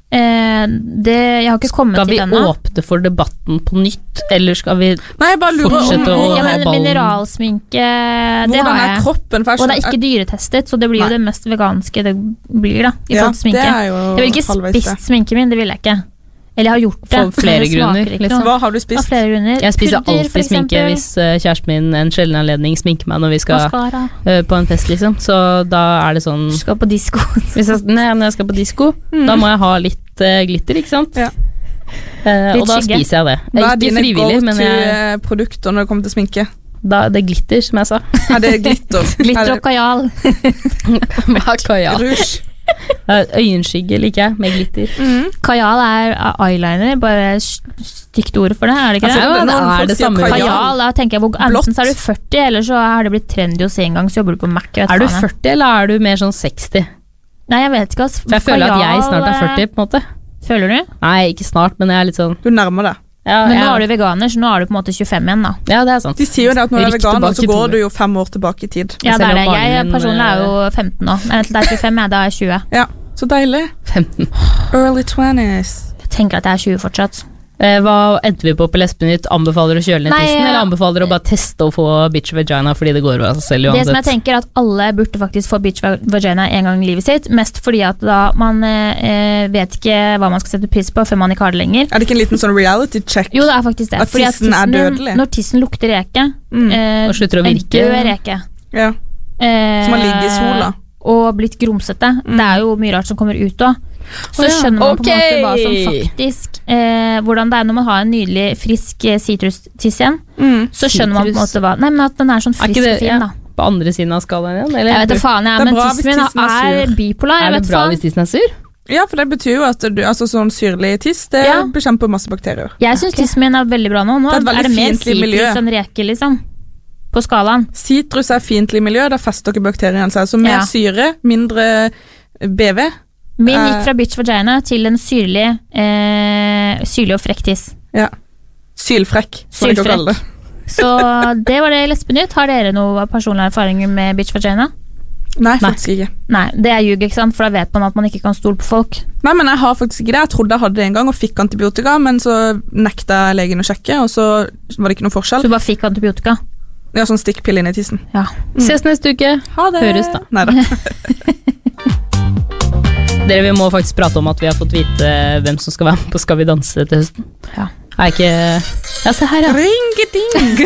Jeg har ikke kommet til denne. Skal vi åpne for debatten på nytt, eller skal vi fortsette å ha ballen? Mineralsminke, det har jeg. Kroppen, og det er ikke dyretestet, så det blir jo det mest veganske det blir da, i forhold til sminke. Jeg vil ikke spist sminken min, det vil jeg ikke. Eller jeg har gjort det. For flere grunner, liksom. Hva har du spist? Av flere grunner. Jeg spiser alltid sminke hvis kjæresten min en sjelden anledning sminker meg når vi skal på en fest, liksom. Så da er det sånn... Du skal på disco. Når jeg skal på disco, da må jeg ha litt glitter, ikke sant? Ja. Og da spiser jeg det. Hva er dine go-to-produkter når det kommer til sminke? Da, det er glitter, som jeg sa. Ja, det er glitter. Glitter og kajal. Hva er kajal? Rouge. Øyenskygge liker jeg, med glitter. Kajal er eyeliner, bare stygt ord for det, er det ikke det? Er det samme? Kajal, da tenker jeg, enten så er du 40, eller så har det blitt trendy å se en gang, så jobber du på Mac. Er du 40, eller er du mer sånn 60? Nei, jeg vet ikke. For jeg føler at jeg snart er 40, på en måte. Føler du? Nei, ikke snart, men jeg er litt sånn... Du nærmer deg. Ja, men nå er du veganer, så nå er du på en måte 25 igjen da. Ja, det er sant. De sier jo det at når du er veganer, så går du jo 5 år tilbake i tid. Ja, det er det. Jeg personlig er jo 15 nå. Nei, det er 25, da er jeg 20. Ja, så deilig. 15. Early 20s. Jeg tenker at jeg er 20 fortsatt. Hva endte vi på Lesbenytt? Anbefaler å kjøle ned tissen, eller anbefaler å bare teste å få bitch vagina fordi det går av seg selv uansett? Det som jeg tenker at alle burde faktisk få bitch vagina en gang i livet sitt, mest fordi at da man vet ikke hva man skal sette pris på før man ikke har det lenger. Er det ikke en liten sånn reality check? Jo, det er faktisk det. At tissen er dødelig? Når tissen lukter reke, og slutter å virke. En død reke. Ja. Som har ligget i sola. Og blitt grumsete. Det er jo mye rart som kommer ut også. Så skjønner man på en måte hva som faktisk hvordan det er når man har en nydelig frisk citrus-tiss igjen. Så skjønner man på en måte hva. Nei, men at den er sånn frisk og fin da. På andre siden av skalaen igjen? Eller? Jeg vet det faen, men tissen min er bipolar. Er det bra hvis tissen er sur? Ja, for det betyr jo at sånn syrlig tiss, det bekjemper masse bakterier. Jeg synes tissen min er veldig bra nå. Nå er det mer citrus enn reke, liksom. På skalaen. Citrus er fiendtlig miljø, da fester ikke bakteriene seg. Så mer syre, mindre BV. Min gikk fra bitch vagina til en syrlig og frekk tiss. Ja. Sylfrekk, som jeg kan kalle det. Så det var det Lesbenytt. Har dere noe personlig erfaring med bitch vagina? Nei, faktisk ikke. Nei, det er ljug, ikke sant? For da vet man at man ikke kan stole på folk. Nei, men jeg har faktisk ikke det. Jeg trodde jeg hadde det en gang og fikk antibiotika, men så nekta legen å sjekke, og så var det ikke noe forskjell. Så du bare fikk antibiotika? Ja, sånn stikkpille inn i tissen. Ja. Ses neste uke. Ha det. Høres da. Neida. Dere, vi må faktisk prate om at vi har fått vite hvem som skal være med på Skal vi danse til høsten. Ja. Er ikke... Ja, se her, ja. Ring-a-ding!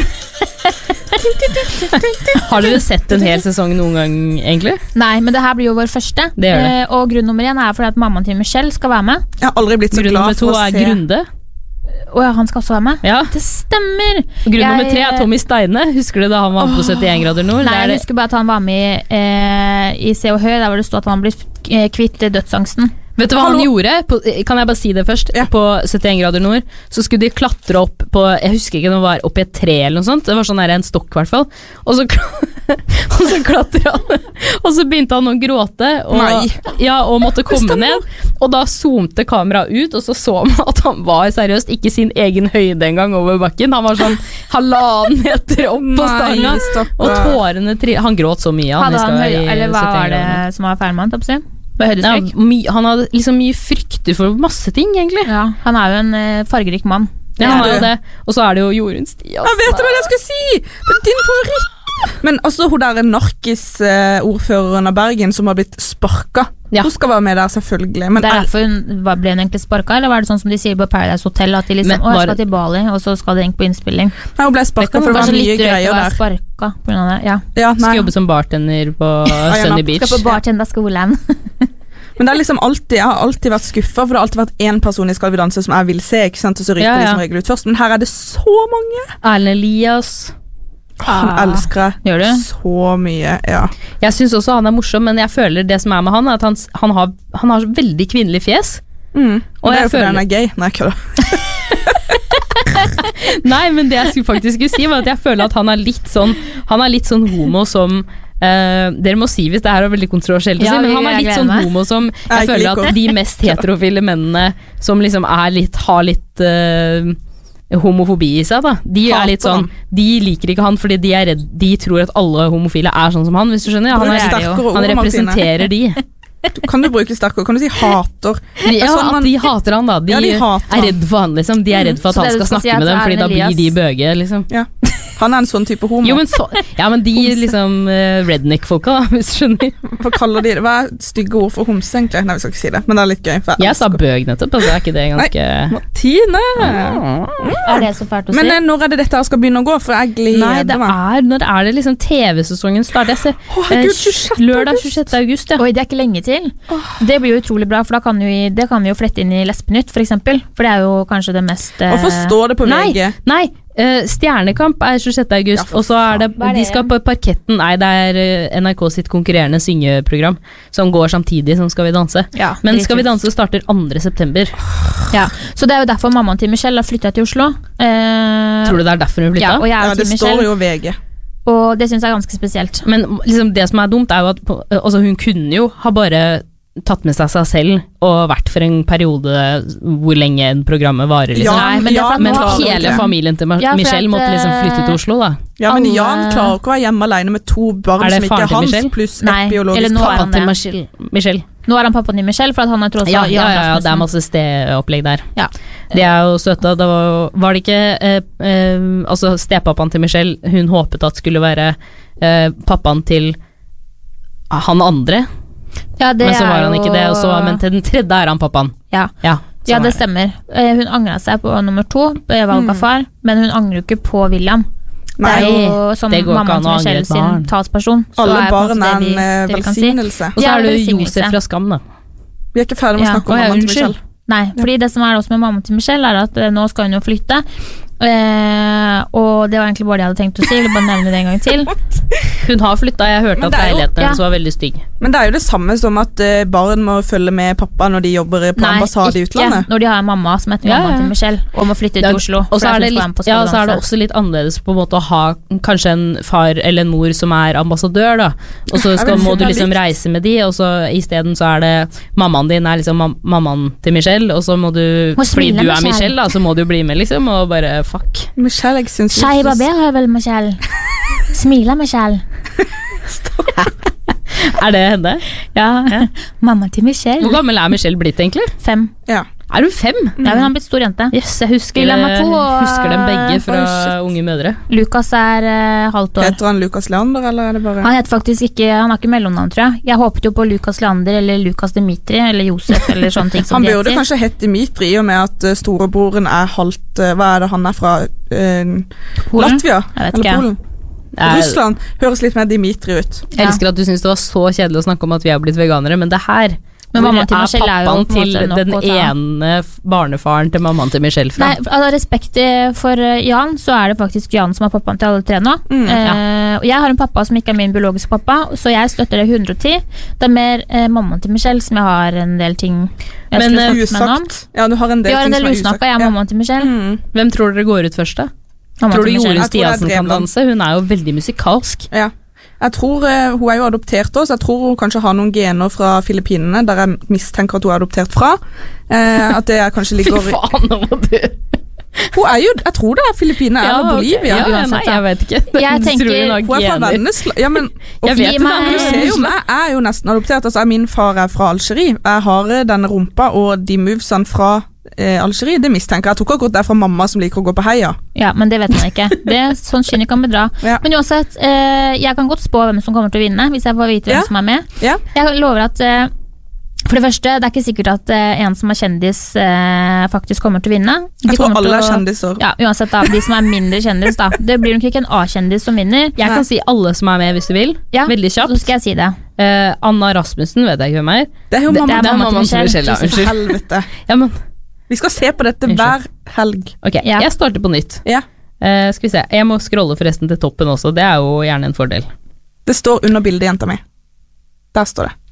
Har dere sett en hel sesong noen gang, egentlig? Nei, men det her blir jo vår første. Det gjør det. Og grunn nummer 1 er fordi at mammaen til Michelle skal være med. Jeg har aldri blitt så glad for å se. Grunn nummer 2 er Grunde. han skal også være med? Ja. Det stemmer! Grunn nummer 3 er Tommy Steine. Husker du da han var på 71 grader nord? Nei, jeg husker bare at han var med i Se og Hør, der hvor det stod at han ble kvitt dødsangsten. Vet du hva han gjorde? Kan jeg bare si det først? Ja. På 71 grader nord så skulle de klatre opp på, jeg husker ikke om det var opp i et tre eller noe sånt, det var sånn der en stokk i hvert fall, og så klatret han, og så begynte han å gråte, og måtte komme ned, og da zoomte kameraet ut, og så man at han var seriøst ikke sin egen høyde en gang over bakken, han var sånn 1,5 meter opp på stanga, og tårene han gråt så mye. Hadde han høy, eller hva var det som var feil med han, toppsig? Ja, han hadde liksom mye frykter for masse ting, egentlig. Ja, han er jo en fargerik mann. Ja, han er jo det. Og så er det jo Jorunn Stias. Jeg vet hva jeg skulle si! Det er din favoritt! Men også hun der narkis-ordføreren av Bergen som har blitt sparket. Hun skal være med der, selvfølgelig. Men det er derfor ble hun egentlig sparket, eller var det sånn som de sier på Paradise Hotel, at de liksom, jeg skal til Bali, og så skal de egentlig på innspilling? Nei, hun ble sparket, for det var mye greier der. På grunn av det, skal jobbe som bartender på Sunny Beach. Skal på bartenderskolen. Men det er liksom jeg har alltid vært skuffet, for det har alltid vært en person i Skal vi danse som jeg vil se, ikke sant, og så ryker de som regel ut først, men her er det så mange. Erlend Elias. Han elsker jeg så mye, Jeg synes også han er morsom, men jeg føler det som er med han er at han har veldig kvinnelig fjes. Og det er jo fordi han er gay. Nei, ikke da. Nei, men det jeg faktisk skulle si var at jeg føler at han er litt sånn homo som dere må si hvis det her er veldig kontroversielt å si, men han er litt sånn homo som jeg føler at de mest heterofile mennene som liksom har litt homofobi i seg da, de er litt sånn, de liker ikke han fordi de tror at alle homofile er sånn som han, hvis du skjønner, han representerer de. Kan du bruke sterkere? Kan du si hater? At de hater han da. De er redd for han, liksom. De er redd for at han skal snakke med dem, fordi da blir de bøge, liksom. Ja. Han er en sånn type homo. Jo, men de liksom redneck-folka da, hvis du skjønner. Hva kaller de det? Hva er stygge ord for homse, egentlig? Nei, vi skal ikke si det, men det er litt gøy. Jeg sa bøg nettopp, altså er ikke det ganske... Nei, Martine! Er det så fælt å si? Men når er det dette skal begynne å gå? For jeg gleder meg. Når er det liksom TV-sesongen starter? Jeg ser lørdag 26. august, Oi, det er ikke lenge til. Det blir jo utrolig bra, for da kan vi jo flette inn i Lesbenytt, for eksempel. For det er jo kanskje det mest... Hvorfor står det på VG? Nei. Stjernekamp er 26. august, og så er det de skal på Parketten. Nei, det er NRK sitt konkurrerende syngeprogram som går samtidig som Skal vi danse. Men Skal vi danse starter 2. september. Ja, så det er jo derfor mammaen til Michelle har flyttet til Oslo. Tror du det er derfor hun flyttet? Ja, det står jo VG. Og det synes jeg er ganske spesielt. Men liksom det som er dumt er jo at hun kunne jo ha bare tatt med seg selv og vært for en periode hvor lenge en programmet varer liksom. Men hele familien til Michelle måtte liksom flytte til Oslo da. Ja, men Jan klarer ikke å være hjemme alene med 2 barn som ikke er hans, pluss et biologisk pappa til Michelle. Nå er han pappa til Michelle, for at han er tross alt det er masse stedopplegg der. De er jo søte. Var det ikke altså stepappaen til Michelle, hun håpet at skulle være pappaen til han andre. Men så var han ikke det, men til den tredje er han pappaen. Ja, det stemmer. Hun angret seg på nummer 2, valg av far, men hun angrer jo ikke på William. Det er jo som mammaen til Michelle sin talsperson. Alle barn er en velsignelse. Og så er det Josef fra Skam da. Vi er ikke ferdig med å snakke om mammaen til Michelle. Nei, fordi det som er også med mammaen til Michelle er at nå skal hun jo flytte. Og det var egentlig bare det jeg hadde tenkt å si. Jeg vil bare nevne det en gang til. Hun har flyttet, jeg hørte at leiligheten hennes var veldig stygg. Men det er jo det samme som at barn må følge med pappa når de jobber på ambassade i utlandet. Nei, ikke når de har en mamma som heter mamma til Michelle og må flytte til Oslo. Og så er det også litt annerledes på en måte å ha kanskje en far eller en mor som er ambassadør da. Og så må du liksom reise med de, og så i stedet så er det mammaen din er liksom mammaen til Michelle, og så må du, fordi du er Michelle da, så må du bli med liksom, og bare fuck. Michelle, jeg synes Shai Barber er vel Michelle. Smiler Michelle. Er det henne? Ja. Mamma til Michelle. Hvor gammel er Michelle blitt egentlig? 5. Ja. Er du 5? Ja, hun har blitt stor jente. Yes, jeg husker dem begge fra unge mødre. Lukas er halvt år. Heter han Lukas Leander, eller er det bare? Han heter faktisk ikke, han har ikke mellomnavn, tror jeg. Jeg håpet jo på Lukas Leander, eller Lukas Dimitri, eller Josef, eller sånne ting som han burde kanskje hett Dimitri, i og med at storebroren er halvt, hva er det han er fra? Latvia? Eller Polen? Russland høres litt mer Dimitri ut. Jeg elsker at du synes det var så kjedelig å snakke om at vi har blitt veganere, men det her Men mammaen til Michelle er jo pappaen på en til måte nok den å ta. ene barnefaren til mammaen til Michelle fra? Nei, av respekt for Jan, så er det faktisk Jan som er pappaen til alle tre nå. Og jeg har en pappa som ikke er min biologiske pappa, så jeg støtter det 110. Det er mer mammaen til Michelle som jeg har en del ting jeg skulle snakke med henne om. Ja, du har en del Vi har en ting del som er usnakka, jeg er mammaen til Michelle. Hvem tror dere går ut først da? Mammaen Tror du til Michelle. Jorunn Stiansen kan danse? Hun er jo veldig musikalsk. Ja. Jeg tror hun er jo adoptert også, jeg tror hun kanskje har noen gener fra Filippinene, der jeg mistenker at hun er adoptert fra. At det kanskje ligger Fy faen, nå må du... Hun er jo, jeg tror det er Filippinene eller Bolivia. Nei, jeg vet ikke. Jeg tenker- Tror hun har Hun er fra gener. Vennesla. Ja, men Jeg vet det, du ser jo, jeg er jo nesten adoptert. Altså, min far er fra Algerie. Jeg har denne rumpa og de movesene fra Algerie, det mistenker jeg. Jeg tok akkurat det fra mamma som liker å gå på heia. Ja, men det vet man ikke. Sånn skyld kan bedra. Ja. Men uansett, jeg kan godt spå hvem som kommer til å vinne, hvis jeg får vite hvem som er med. Ja. Jeg lover at for det første, det er ikke sikkert at en som er kjendis faktisk kommer til å vinne. Jeg tror alle er kjendiser. Ja, uansett da, de som er mindre kjendis da. Det blir nok ikke en A-kjendis som vinner. Jeg kan si alle som er med hvis du vil. Ja, Veldig kjapt. så skal jeg si det. Anna Rasmussen vet jeg ikke hvem er. Det er jo mamma. det er mamma til Michelle. ja, For unnskyld. helvete. Ja, men, Vi skal se på dette hver helg. ok, Ja. jeg starter på nytt. Ja. Skal vi se, jeg må scrolle forresten til toppen også, det er jo gjerne en fordel. Det står under bildet, jenta mi. Der står det.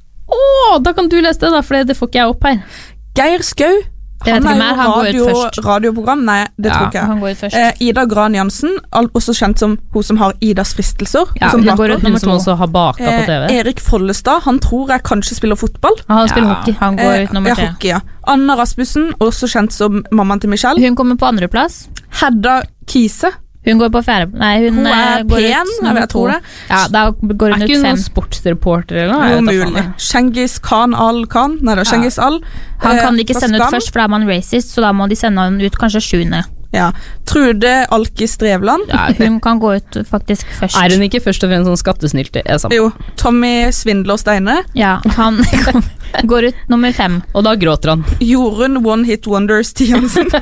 Da kan du lese det da, for det får ikke jeg opp her. Geir Skau. Jeg vet ikke mer, han går ut først. radioprogram. Nei, det tror ikke jeg. Han går ut først. Ida Gran Jansen, også kjent som hun som har Idas fristelser. Ja, som hun baker. går ut Hun nummer som 2. også har baka på TV. Erik Follestad, han tror jeg kanskje spiller fotball. Han spiller hockey. Han går ut nummer 3. Hockey, ja. Anna Rasmussen, også kjent som mammaen til Michelle. Hun kommer på andreplass. Hedda Kise. Hun går på fjerde. Nei, hun er går pen, ut nummer jeg tror 2. det. Ja, da går Er hun ikke ut hun 5. noen sportsreporter eller noe? Jo, Jeg vet da faen mulig. jeg. Genghis Khan Al-Khan. Nei da, Genghis Al. Han kan de ikke fra sende ut Skam. først, for da er man racist, så da må de sende han ut kanskje 7. Ja. Trude Alkis Drevland. Ja, hun kan gå ut faktisk først. Er hun ikke først og fremst sånn skattesnylte? Jo. Tommy Svindler Steine. Ja, han går ut nummer 5. Og da gråter han. Jorunn One Hit Wonder Stiansen.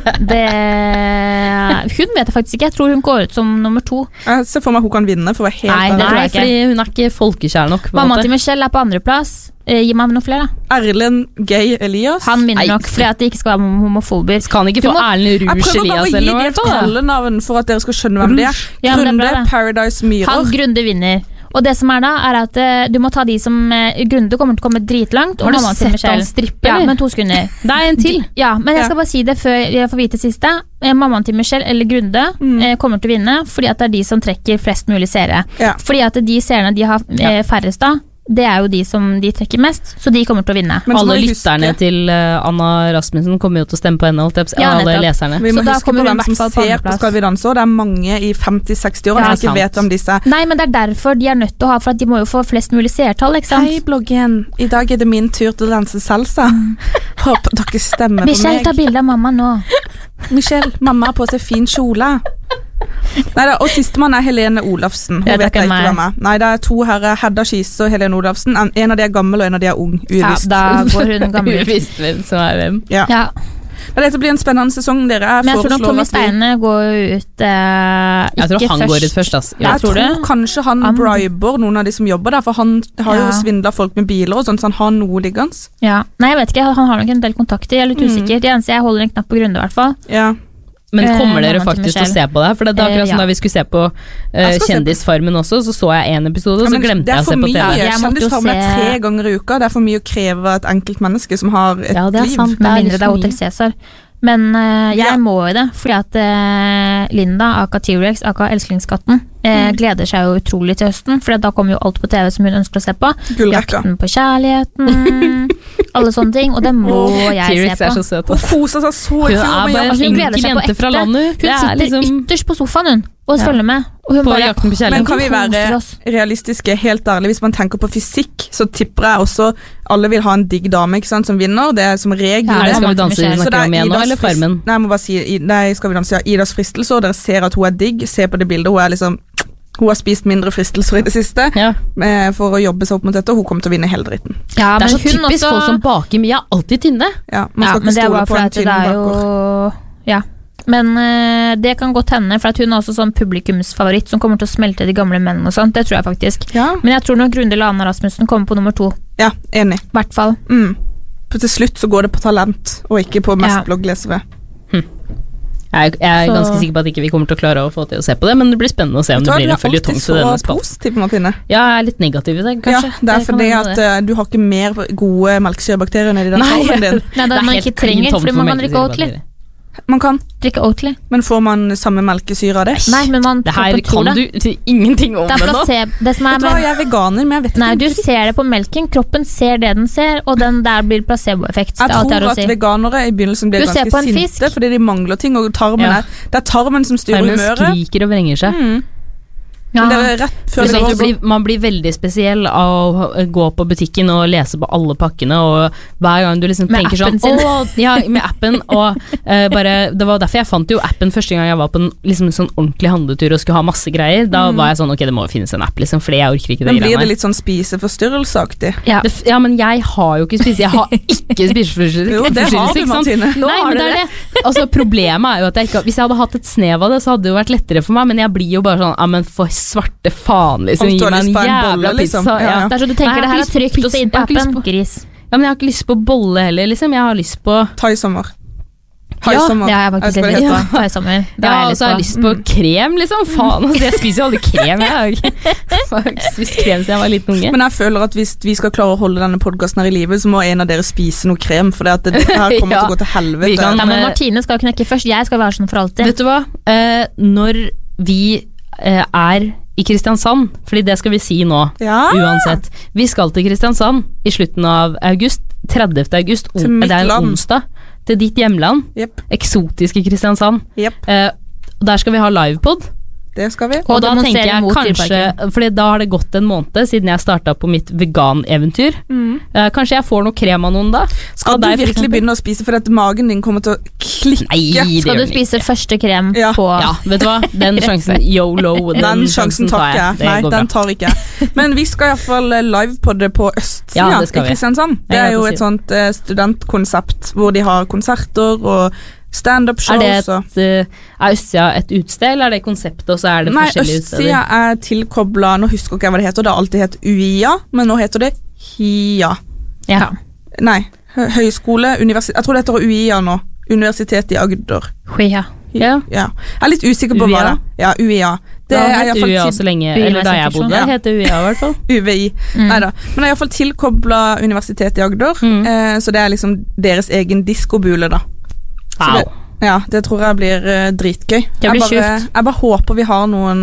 Hun vet jeg faktisk ikke. Jeg tror hun går ut som nummer 2. Jeg ser for meg hun kan vinne, for å være helt Nei, det ærlig. tror Nei, jeg ikke. fordi hun er ikke folkekjær nok. På en Mammaen måte. til Michelle er på andreplass. Gi meg noen flere, da. Erlend Gay Elias. Han vinner Nei. nok fordi at det ikke skal være homofobisk. Kan ikke Du få må- Erlend Jeg Rouge prøver bare Elias å gi eller noe. dem i et hvert fall, da. kallenavn for at dere skal skjønne hvem det er. Ja, men det er Grunde bra, det. Paradise Myhrer. Han Grunde vinner. Og det som er da, er at du må ta de som Grunde kommer til å komme dritlangt. Har Og du mammaen til sett Michelle. han strippe, Ja, eller? men 2 sekunder. Det er en til. Ja, men jeg Ja. skal bare si det før jeg får vite siste. Mammaen til Michelle eller Grunde kommer til å vinne, fordi at det er de som trekker flest mulig seere. Ja. Fordi at de seerne de har færrest av, det er jo de som de trekker mest, så de kommer til å vinne. Men så må Alle vi lytterne huske- til Anna Rasmussen kommer jo til å stemme på henne, holdt jeg på å si. Ja, Alle nettopp. leserne. Vi må Så da huske på kommer hun hvem i hvert som fall på ser på andreplass. Skal vi danse, og det er mange i 50-60 år Ja, som ikke sant. vet om disse. Nei, men det er derfor de er nødt til å ha, for at de må jo få flest mulig seertall, ikke sant? Hei, bloggen. I dag er det min tur til å danse salsa. Håper dere stemmer på Michelle, ta meg. bilde av mamma nå. Michelle, mamma har på seg fin kjole. Neida, og sistemann er Helene Olafsen. Hun Jeg vet vet jeg ikke ikke hvem hvem er. Nei, det er 2 herrer, Hedda Skise og Helene Olafsen. En av de er gammel, og en av de er ung. Ja, Uvisst. da går hun gammel ut. Uvisst hvem som er hvem. Ja. Ja, Men dette blir en spennende sesong, dere. Jeg men jeg tror nok foreslår Tommy at vi- Steine går jo ut Jeg tror ikke han går ut først, ass. Ja. Jeg tror tror det. kanskje han Han- briber noen av de som jobber der, for han har jo Ja. svindlet folk med biler og sånt, så han har noe liggende. Ja. Nei, jeg vet ikke, han har nok en del kontakter, jeg er litt usikker. Det eneste jeg holder en knapp på Grunde i hvert fall. Ja. Men kommer dere mammaen til faktisk til å se Michelle. på det? For det er akkurat som Ja. da vi skulle se på Jeg skal se på- Kjendisfarmen også, så jeg en episode, og Ja, så men glemte det er jeg å for se på mye. TV. Jeg måtte jo Kjendisfarmen er se- 3 ganger i uka. Det er for mye å kreve av et enkelt menneske som har et Ja, det er liv. sant. Med litt mindre det er for Hotel mye. Cæsar. Men jeg Ja. må jo det, fordi at Linda, aka T-Rex, aka Elsklingskatten, gleder seg jo utrolig til høsten, for da kommer jo alt på TV som hun ønsker å se på. Gullrekka. Jakten på kjærligheten, alle sånne ting, og det må jeg T-Rex se er på. så søt. Hun ass. koser seg så Hun i fjor er med bare en jakten. Hun gleder enkel seg på jente fra ekte. landet. Hun Det er sitter liksom ytterst på sofaen hun, og følger med. Og hun på bare Jakten på Men kjærligheten. kan vi Hun koser være oss. realistiske, helt ærlig? Hvis man tenker på fysikk, så tipper jeg også alle vil ha en digg dame, ikke sant, som vinner. Det er som regel Ja, Er det det. Skal vi danse vi Michelle. Så det snakker er om igjen nå, Idas eller frist- Farmen? Nei, jeg må bare si nei, Skal vi danse, ja, Idas fristelser, og dere ser at hun er digg. Se på det bildet, hun er liksom hun har spist mindre fristelser i det siste Ja. for å jobbe seg opp mot dette, og hun kommer til å vinne hele dritten. Ja, Det er men så hun typisk også- folk som baker mye, er alltid tynne. Ja, man Ja, skal men ikke det er stole bare på fordi en at det tynn er baker. jo Ja. Men det kan godt hende, for at hun er også sånn publikumsfavoritt som kommer til å smelte de gamle mennene og sånt. Det tror jeg faktisk. Ja, Men jeg tror nok Grunde Lana Rasmussen kommer på nummer 2. ja, enig. I hvert fall. Mm. til slutt så går det på talent, og ikke på mest blogglesere. Jeg er ganske sikker på at ikke vi kommer til å klare å få til å se på det, men det blir spennende å se om det blir en føljetong til denne spalten. Positiv, Martine. Ja, jeg er litt negativ i det, kanskje. Ja, det er fordi at du har ikke mer gode melkesyrebakterier nedi den tarmen din. Nei, det er man ikke trenger, fordi man kan drikke Oatly. Man kan drikke Oatly. Men får man samme melkesyre av det? Nei, men man det her kan du ingenting om det nå. Det som er jeg er veganer, men jeg vet ikke. Nei, du ser det på melken. Kroppen ser det den ser, og den der blir placeboeffekt. Jeg tror at veganere i begynnelsen blir ganske sinte fordi de mangler ting, og tarmen det er tarmen som styrer humøret. Tarmen skriker og vrenger seg. Ja. Men det er rett før man blir veldig spesiell av å gå på butikken og lese på alle pakkene, og hver gang du liksom tenker sånn med appen, og det var derfor jeg fant jo appen første gang jeg var på en liksom sånn ordentlig handletur og skulle ha masse greier. Da var jeg sånn, ok, det må finnes en app liksom, fordi jeg orker ikke det. Men blir det litt sånn spiseforstyrrelseaktig? Ja, men jeg har jo ikke jeg har ikke spiseforstyrrelse. Jo, det har du, Martine. Nei, men det er det. Altså, problemet er jo at hvis jeg hadde hatt et snev av det, så hadde det jo vært lettere for meg, men jeg blir jo bare sånn, men for svarte faen, liksom. Gi meg en jævla pizza. Liksom. Ja. Det er så du tenker det her er trygt å si inn på appen. Gris. Ja, men jeg har ikke lyst på bolle heller, liksom. Jeg har lyst på Thai-sommer. Ja, jeg har faktisk litt lyst på Thai-sommer. Ja, og så har jeg lyst på krem, liksom. Faen, altså, jeg spiser jo aldri krem. Jeg har ikke spist krem siden jeg var liten unge. Men jeg føler at hvis vi skal klare å holde denne podcasten her i livet, så må en av dere spise noe krem, for det her kommer til å gå til helvete. Men Martine skal knekke først. Jeg skal være sånn for alltid. Vet du hva? Når vi er i Kristiansand, fordi det skal vi si nå, uansett. Vi skal til Kristiansand i slutten av august, 30. august, det er en onsdag, til ditt hjemland, eksotiske Kristiansand. Der skal vi ha livepod. Det skal vi. Og da tenker jeg kanskje, fordi da har det gått en måned siden jeg startet på mitt vegan-eventyr. Kanskje jeg får noe krem av noen da? Skal du virkelig begynne å spise, for at magen din kommer til å klikke? Nei, skal du spise første krem på? Ja, vet du hva? Den sjansen, YOLO, den sjansen tar jeg. Nei, den tar ikke jeg. Men vi skal i hvert fall livepodde på Østsida i Kristiansand. Det er jo et sånt studentkonsept hvor de har konserter og stand-up-show. Er Østsida et utsted, eller er det konseptet, og så er det forskjellige utsteder? Nei, Østsida er tilkoblet, nå husker ikke hva det heter, det har alltid hett UiA, men nå heter det HIA. Ja. Nei, høyskole, universitet, jeg tror det heter UiA nå, Universitetet i Agder. HIA. Ja. Jeg er litt usikker på hva det er. Ja, UiA. Det har hett UiA så lenge, eller da jeg bodde der, heter UiA i hvert fall. UVI, neida. Men det er i hvert fall tilkoblet Universitetet i Agder, så det er liksom deres egen diskobule da. Wow. Det tror jeg blir dritgøy. Det blir sjukt. Jeg bare håper vi har noen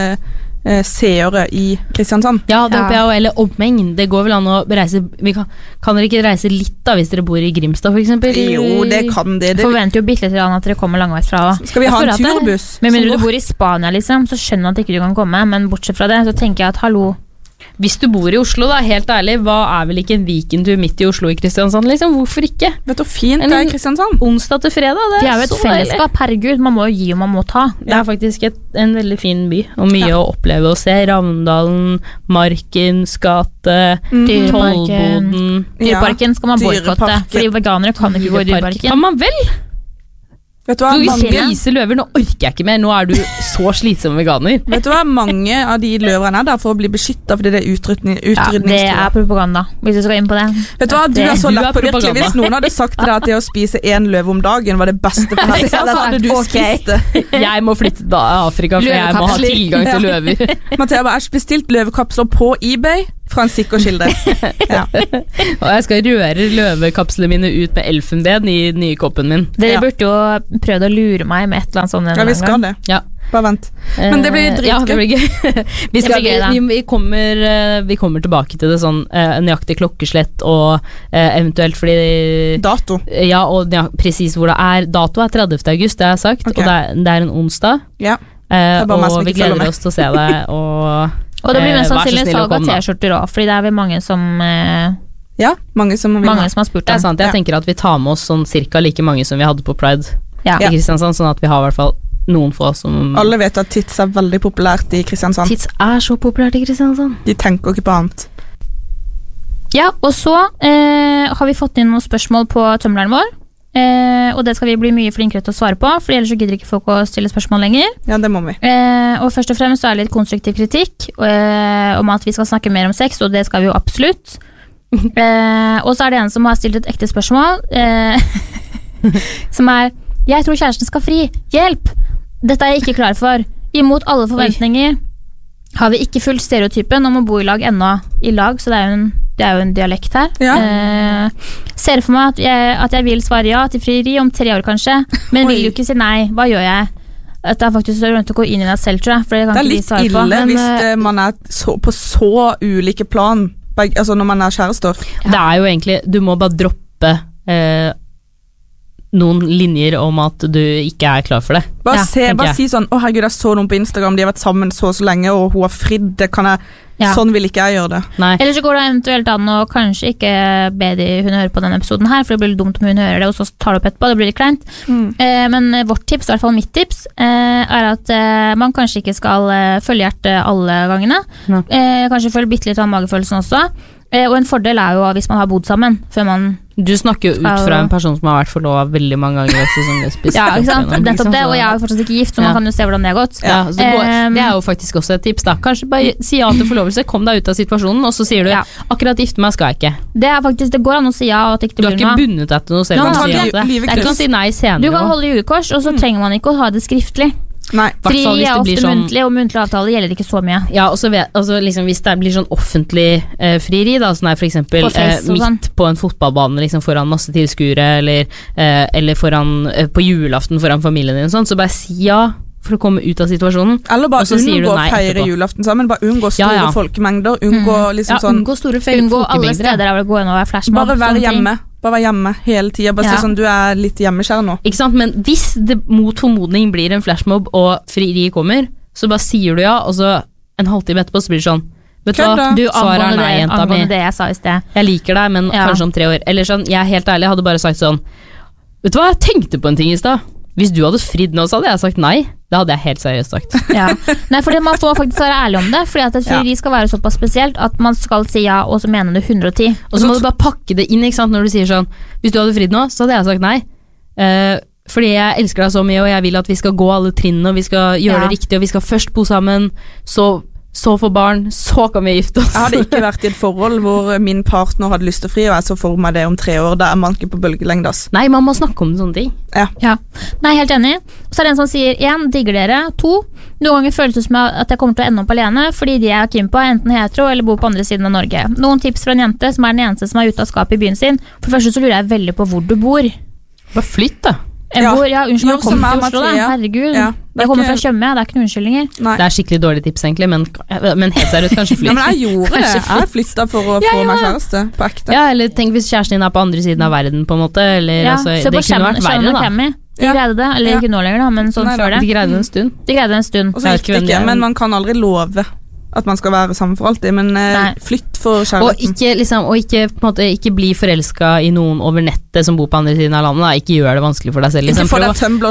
seere i Kristiansand. Ja, det håper jeg også, eller omegn. Det går vel an å reise. Kan dere ikke reise litt da, hvis dere bor i Grimstad for eksempel? Jo, det kan det. Forventer jo bitte litt at dere kommer langveis fra. Skal vi ha en turbuss? Men mindre du bor i Spania liksom, så skjønner jeg at ikke du kan komme, men bortsett fra det, så tenker jeg at hallo. Hvis du bor i Oslo da, helt ærlig, hva er vel ikke en weekendtur midt i Oslo i Kristiansand, liksom? Hvorfor ikke? Vet du hvor fint det er i Kristiansand? Onsdag til fredag, det er jo et fellesskap, herregud, man må jo gi og man må ta. Det er faktisk en veldig fin by, og mye å oppleve og se. Ravndalen, Markens gate, Tollboden. Dyreparken skal man boykotte, fordi veganere kan ikke gå i Dyreparken. Kan man vel? Vet du hva, du spiser løver, nå orker jeg ikke mer. Nå er du så slitsom veganer. Vet du hva, mange av de løverne er der for å bli beskyttet, fordi det er utrydningstrua. Det er propaganda, hvis du skal inn på det. Vet du hva, du er så lettpåvirkelig. Hvis noen hadde sagt til deg at det å spise 1 løve om dagen var det beste for helsa, så hadde du spist det. Jeg må flytte til Afrika, for jeg må ha tilgang til løver. Mathea, jeg har bestilt løvekapsler på eBay fra en sikker kilde. Og jeg skal røre løvekapslene mine ut med elfenben i den nye koppen min. Dere burde jo prøvd å lure meg med et eller annet sånt. Ja, vi skal det. Ja. Bare vent. Men det blir dritgøy. Ja, det blir gøy. Vi kommer tilbake til det sånn nøyaktig klokkeslett og eventuelt fordi dato. Ja, og precis hvor det er. Dato er 30. august, det har jeg sagt, og det er en onsdag. Ja. Og vi gleder oss til å se deg, og det blir mest sannsynlig salg av t-skjorter også, fordi det er vel mange som mange som har spurt om. Det er sant, jeg tenker at vi tar med oss sånn cirka like mange som vi hadde på Pride i Kristiansand, sånn at vi har i hvert fall noen få som... Alle vet at tits er veldig populært i Kristiansand. Tits er så populært i Kristiansand. De tenker ikke på annet. Ja, og så har vi fått inn noen spørsmål på tømleren vår. Og det skal vi bli mye flinkere til å svare på, for ellers så gidder ikke folk å stille spørsmål lenger. Ja, det må vi. Og først og fremst så er det litt konstruktiv kritikk om at vi skal snakke mer om sex, og det skal vi jo absolutt. Og så det en som har stilt et ekte spørsmål, som jeg tror kjæresten skal fri. Hjelp! Dette jeg ikke klar for. Imot alle forventninger har vi ikke fulgt stereotypen om å bo i lag ennå. I lag, så det jo en dialekt her. Ja. Ser for meg at jeg vil svare ja til frieri om 3 år kanskje, men vil jo ikke si nei. Hva gjør jeg? Det faktisk så rundt å gå inn i deg selv, tror jeg. For det kan litt ille på, men, hvis man på så ulike plan, altså når man kjærester. Det jo egentlig, du må bare droppe noen linjer om at du ikke klar for det. Bare si sånn, herregud, jeg så noen på Instagram, de har vært sammen så lenge, og hun har fridd, det kan jeg sånn vil ikke jeg gjøre det. Nei. Eller så går det eventuelt an å kanskje ikke be hun høre på denne episoden her, for det blir litt dumt om hun hører det, og så tar det opp etterpå, det blir litt kleint. Men vårt tips, i hvert fall mitt tips, at man kanskje ikke skal følge hjertet alle gangene. Kanskje følge bitte litt av magefølelsen også. Og en fordel jo hvis man har bodd sammen, før man... Du snakker jo ut fra en person som har vært forlovet veldig mange ganger også, som lesbisk. Ja, ikke sant? Nettopp det, og jeg jo fortsatt ikke gift, så man kan jo se hvordan det har gått. Ja, så det jo faktisk også et tips da. Kanskje bare si ja til forlovelse, kom deg ut av situasjonen, og så sier du, akkurat gifte meg skal jeg ikke. Det faktisk, det går an å si ja, og at ikke det blir noe. Du har ikke bundet deg til noe selv. Du kan si nei senere. Du kan holde julekors, og så trenger man ikke å ha det skriftlig. Nei, fri ofte sånn, muntlig, og muntlig avtale gjelder ikke så mye. Ja, og så liksom, hvis det blir sånn offentlig frieri da, sånn for eksempel midt på en fotballbane liksom, foran masse tilskuere, eller foran, på julaften foran familien din, sånn, så bare si ja for å komme ut av situasjonen. Eller bare unngå å feire julaften sammen, bare unngå store folkemengder, unngå liksom sånn, unngå store folkemengder, alle steder der det går inn og flashmob. Bare være hjemme. Bare være hjemme hele tiden, bare si sånn, du litt hjemmeskjær nå. Ikke sant, men hvis det mot formodning blir en flashmob og frieri kommer, så bare sier du ja, og så en halvtime etterpå så blir det sånn, vet du hva, du svarer nei, jenta mi. Det jeg sa i sted. Jeg liker deg, men kanskje om 3 år. Eller sånn, jeg helt ærlig hadde bare sagt sånn, vet du hva, jeg tenkte på en ting i sted. Hvis du hadde fridd nå, så hadde jeg sagt nei. Det hadde jeg helt seriøst sagt. Nei, for man får faktisk være ærlig om det, fordi at et frieri skal være såpass spesielt at man skal si ja, og så mener du 110. Og så må du bare pakke det inn, ikke sant, når du sier sånn, hvis du hadde fridd nå, så hadde jeg sagt nei. Fordi jeg elsker deg så mye, og jeg vil at vi skal gå alle trinnene, og vi skal gjøre det riktig, og vi skal først bo sammen, så få barn, så kan vi gifte oss. Jeg hadde ikke vært i et forhold hvor min partner hadde lyst til å fri, og jeg så for meg det om 3 år, da man ikke på bølgelengde. Nei, man må snakke om sånne ting. Ja. Nei, helt enig. Så det en som sier 1, digger dere, 2, noen ganger føles det som at jeg kommer til å ende opp alene, fordi de jeg keen på enten hetero eller bor på andre siden av Norge. Noen tips fra en jente som den eneste som ute av skapet i byen sin. For det første så lurer jeg veldig på hvor du bor. Bare flytt da. Unnskyld, man kommer til Oslo da. Herregud, jeg kommer fra Tjøme, det ikke noen unnskyldninger. Nei. Det skikkelig dårlig tips egentlig, men helt seriøst, kanskje flytt. Ja, men jeg gjorde det. Jeg flyttet for å få meg kjæreste på ekte. Ja, eller tenk hvis kjæresten din på andre siden av verden på en måte, eller altså, det kunne vært verre da. De greide det, eller ikke nå lenger da, men sånn før det. De greide en stund. Og så gikk det ikke, men man kan aldri love at man skal være sammen for alltid, men flytt for kjærligheten. Og ikke på en måte, ikke bli forelsket i noen over nettet som bor på andre siden av landet, da. Ikke gjør det vanskelig for deg selv. Ikke få deg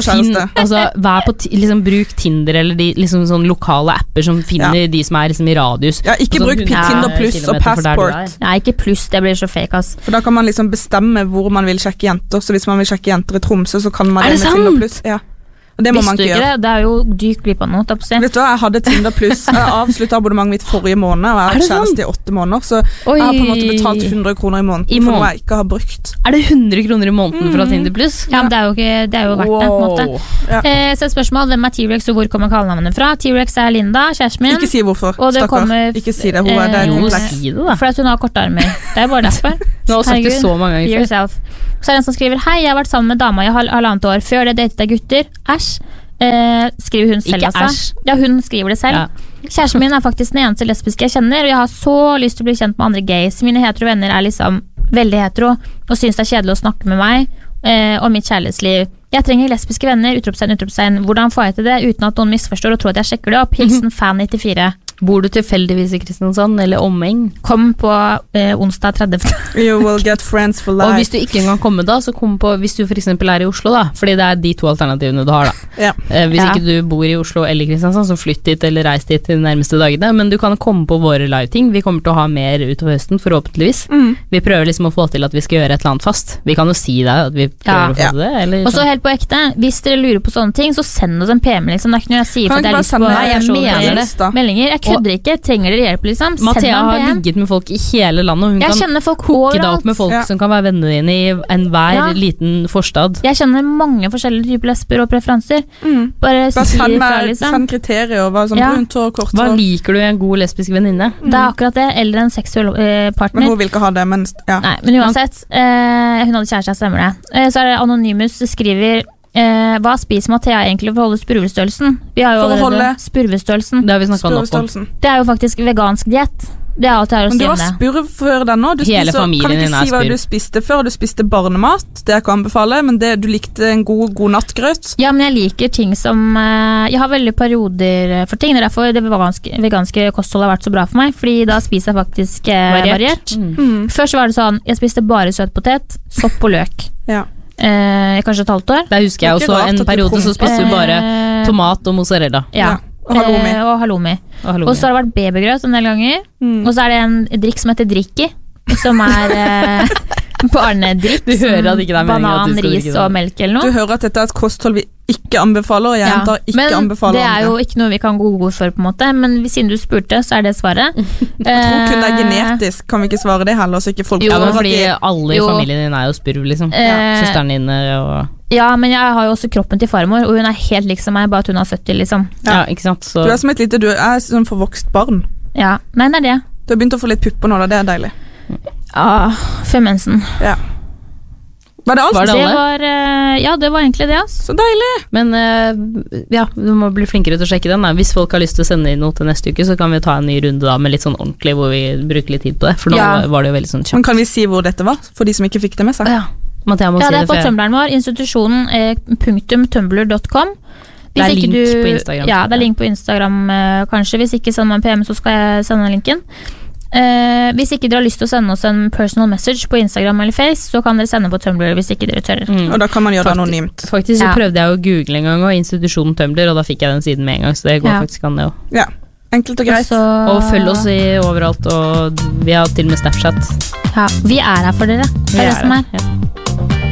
Tumblr-kjæreste. Bruk Tinder eller de liksom, sånn lokale apper som finner de som liksom, i radius. Ja, ikke bruk Tinder Plus og Passport. Nei, ikke Plus, det blir så fake, ass. For da kan man liksom bestemme hvor man vil sjekke jenter, så hvis man vil sjekke jenter i Tromsø, så kan man det med Tinder Plus. Ja. Og det må man ikke gjøre. Det jo dyrt glipp av noe, Vet du hva, jeg hadde Tinder Plus. Jeg avsluttet abonnementet mitt forrige måned, og jeg har kjæreste i 8 måneder, så jeg har på en måte betalt 100 kroner i måneden for noe jeg ikke har brukt. Er det 100 kroner i måneden fra Tinder Plus? Ja, men det jo verdt det, på en måte. Så et spørsmål, hvem T-Rex, og hvor kommer kallenavnet fra? T-Rex Linda, kjæresten min. Ikke si hvorfor, stakkar. Ikke si det, hun det kompleks. For at hun har korte armer. Det bare derfor. Nå har sagt det så mange ganger før. Så det en som skriver, hei, jeg har vært sammen med dama i 1,5 år. Før det datet jeg gutter. Æsj. Skriver hun selv altså. Ja, hun skriver det selv. Kjæresten min faktisk den eneste lesbiske jeg kjenner, og jeg har så lyst til å bli kjent med andre gays. Mine hetero venner liksom veldig hetero, og synes det kjedelig å snakke med meg og mitt kjærlighetsliv. Jeg trenger lesbiske venner, utropstegn. Hvordan får jeg til det uten at noen misforstår og tror at jeg sjekker det opp? Hilsen fan 94. Bor du tilfeldigvis i Kristiansand eller omheng? Kom på onsdag 30. You will get friends for life. Og hvis du ikke engang kommer da, så kom på hvis du for eksempel i Oslo da, fordi det de 2 alternativene du har da. Hvis ikke du bor i Oslo eller Kristiansand, så flytt dit eller reis dit de nærmeste dagene, men du kan komme på våre live-ting. Vi kommer til å ha mer utover høsten, forhåpentligvis. Vi prøver liksom å få til at vi skal gjøre et eller annet fast. Vi kan jo si det, at vi prøver å få til det. Eller og så helt på ekte, hvis dere lurer på sånne ting, så send oss en PM liksom. Det ikke noe jeg sier, for det lyst på meldinger. Jeg kødder ikke. Trenger dere hjelp, liksom? Mathea har ligget med folk i hele landet, og hun Jeg kan kjenner folk hooke deg opp overalt. med folk som kan være vennene dine i enhver liten forstad. Jeg kjenner mange forskjellige typer lesber og preferanser. Bare si ifra, liksom. Send kriterier, hva sånn brunt hår, kort hår. Hva liker du i en god lesbisk venninne? Det er akkurat det, eller en seksuell partner. Men hun vil ikke ha det, men Nei, men uansett, hun hadde kjæreste, stemmer det. Så er det Anonymous skriver hva spiser Mathea egentlig for å holde spurvestørrelsen? Vi har jo allerede spurvestørrelsen. Det har vi snakket om nå. Det er jo faktisk vegansk diett. Det er alt jeg har å si om det. Men du har spurv før den nå. Hele familien kan din ikke si hva du spiste før. Du spiste barnemat, det jeg kan anbefale, men du likte en god nattgrøt. Ja, men jeg liker ting som jeg har veldig perioder for ting. Det er derfor det veganske kostholdet har vært så bra for meg, fordi da spiser jeg faktisk variert. Først var det sånn, jeg spiste bare søt potet, sopp og løk. Ja. Kanskje et halvt år. Der husker jeg også en periode så spiste du bare tomat og mozzarella. Ja. Og halloumi. Og så har det vært babygrøt en del ganger. Og så er det en drikk som heter Drikki, som er barnedrikk. Du hører at ikke det er meningen banan, at du skal ris drikke det. og melk eller noe. Du hører at dette er et kosthold vi ikke anbefaler, og jeg antar ikke anbefaler. Men det er jo ikke noe vi kan gå god for, på en måte. Men siden du spurte, så er det svaret. Jeg tror kun det er genetisk. Kan vi ikke svare det heller, så ikke folk fordi alle i familien din er jo spurv, liksom. Søsteren din og Ja, men jeg har jo også kroppen til farmor, og hun er helt lik som meg, bare at hun er 70, liksom. Ja, ikke sant? Så. Du er som et lite, du er som forvokst barn. Ja, nei, det er det. Du har begynt å få litt pupper nå, da, det er deilig. Før mensen. Ja. Var det alt? Det var egentlig det, altså. Så deilig. Men du må bli flinkere til å sjekke den. Hvis folk har lyst til å sende inn noe til neste uke, så kan vi ta en ny runde da med litt sånn ordentlig, hvor vi bruker litt tid på det. For nå var det jo veldig sånn kjapt. Men kan vi si hvor dette var, for de som ikke fikk det med seg? Mathea må si det er på Tumbleren vår, institusjonen .tumblr.com. Det er link på Instagram. Ja, det er link på Instagram, kanskje. Hvis ikke sender man PM, så skal jeg sende linken. Hvis ikke dere har lyst til å sende oss en personal message på Instagram eller Face, så kan dere sende på Tumblr hvis ikke dere tør. Og da kan man gjøre det anonymt. Faktisk så prøvde jeg å google en gang og institusjonen Tumblr, og da fikk jeg den siden med en gang, så det går faktisk an det også. Ja, enkelt og greit. Og følg oss overalt, og vi har til og med Snapchat. Ja, vi er her for dere. Det er det som er.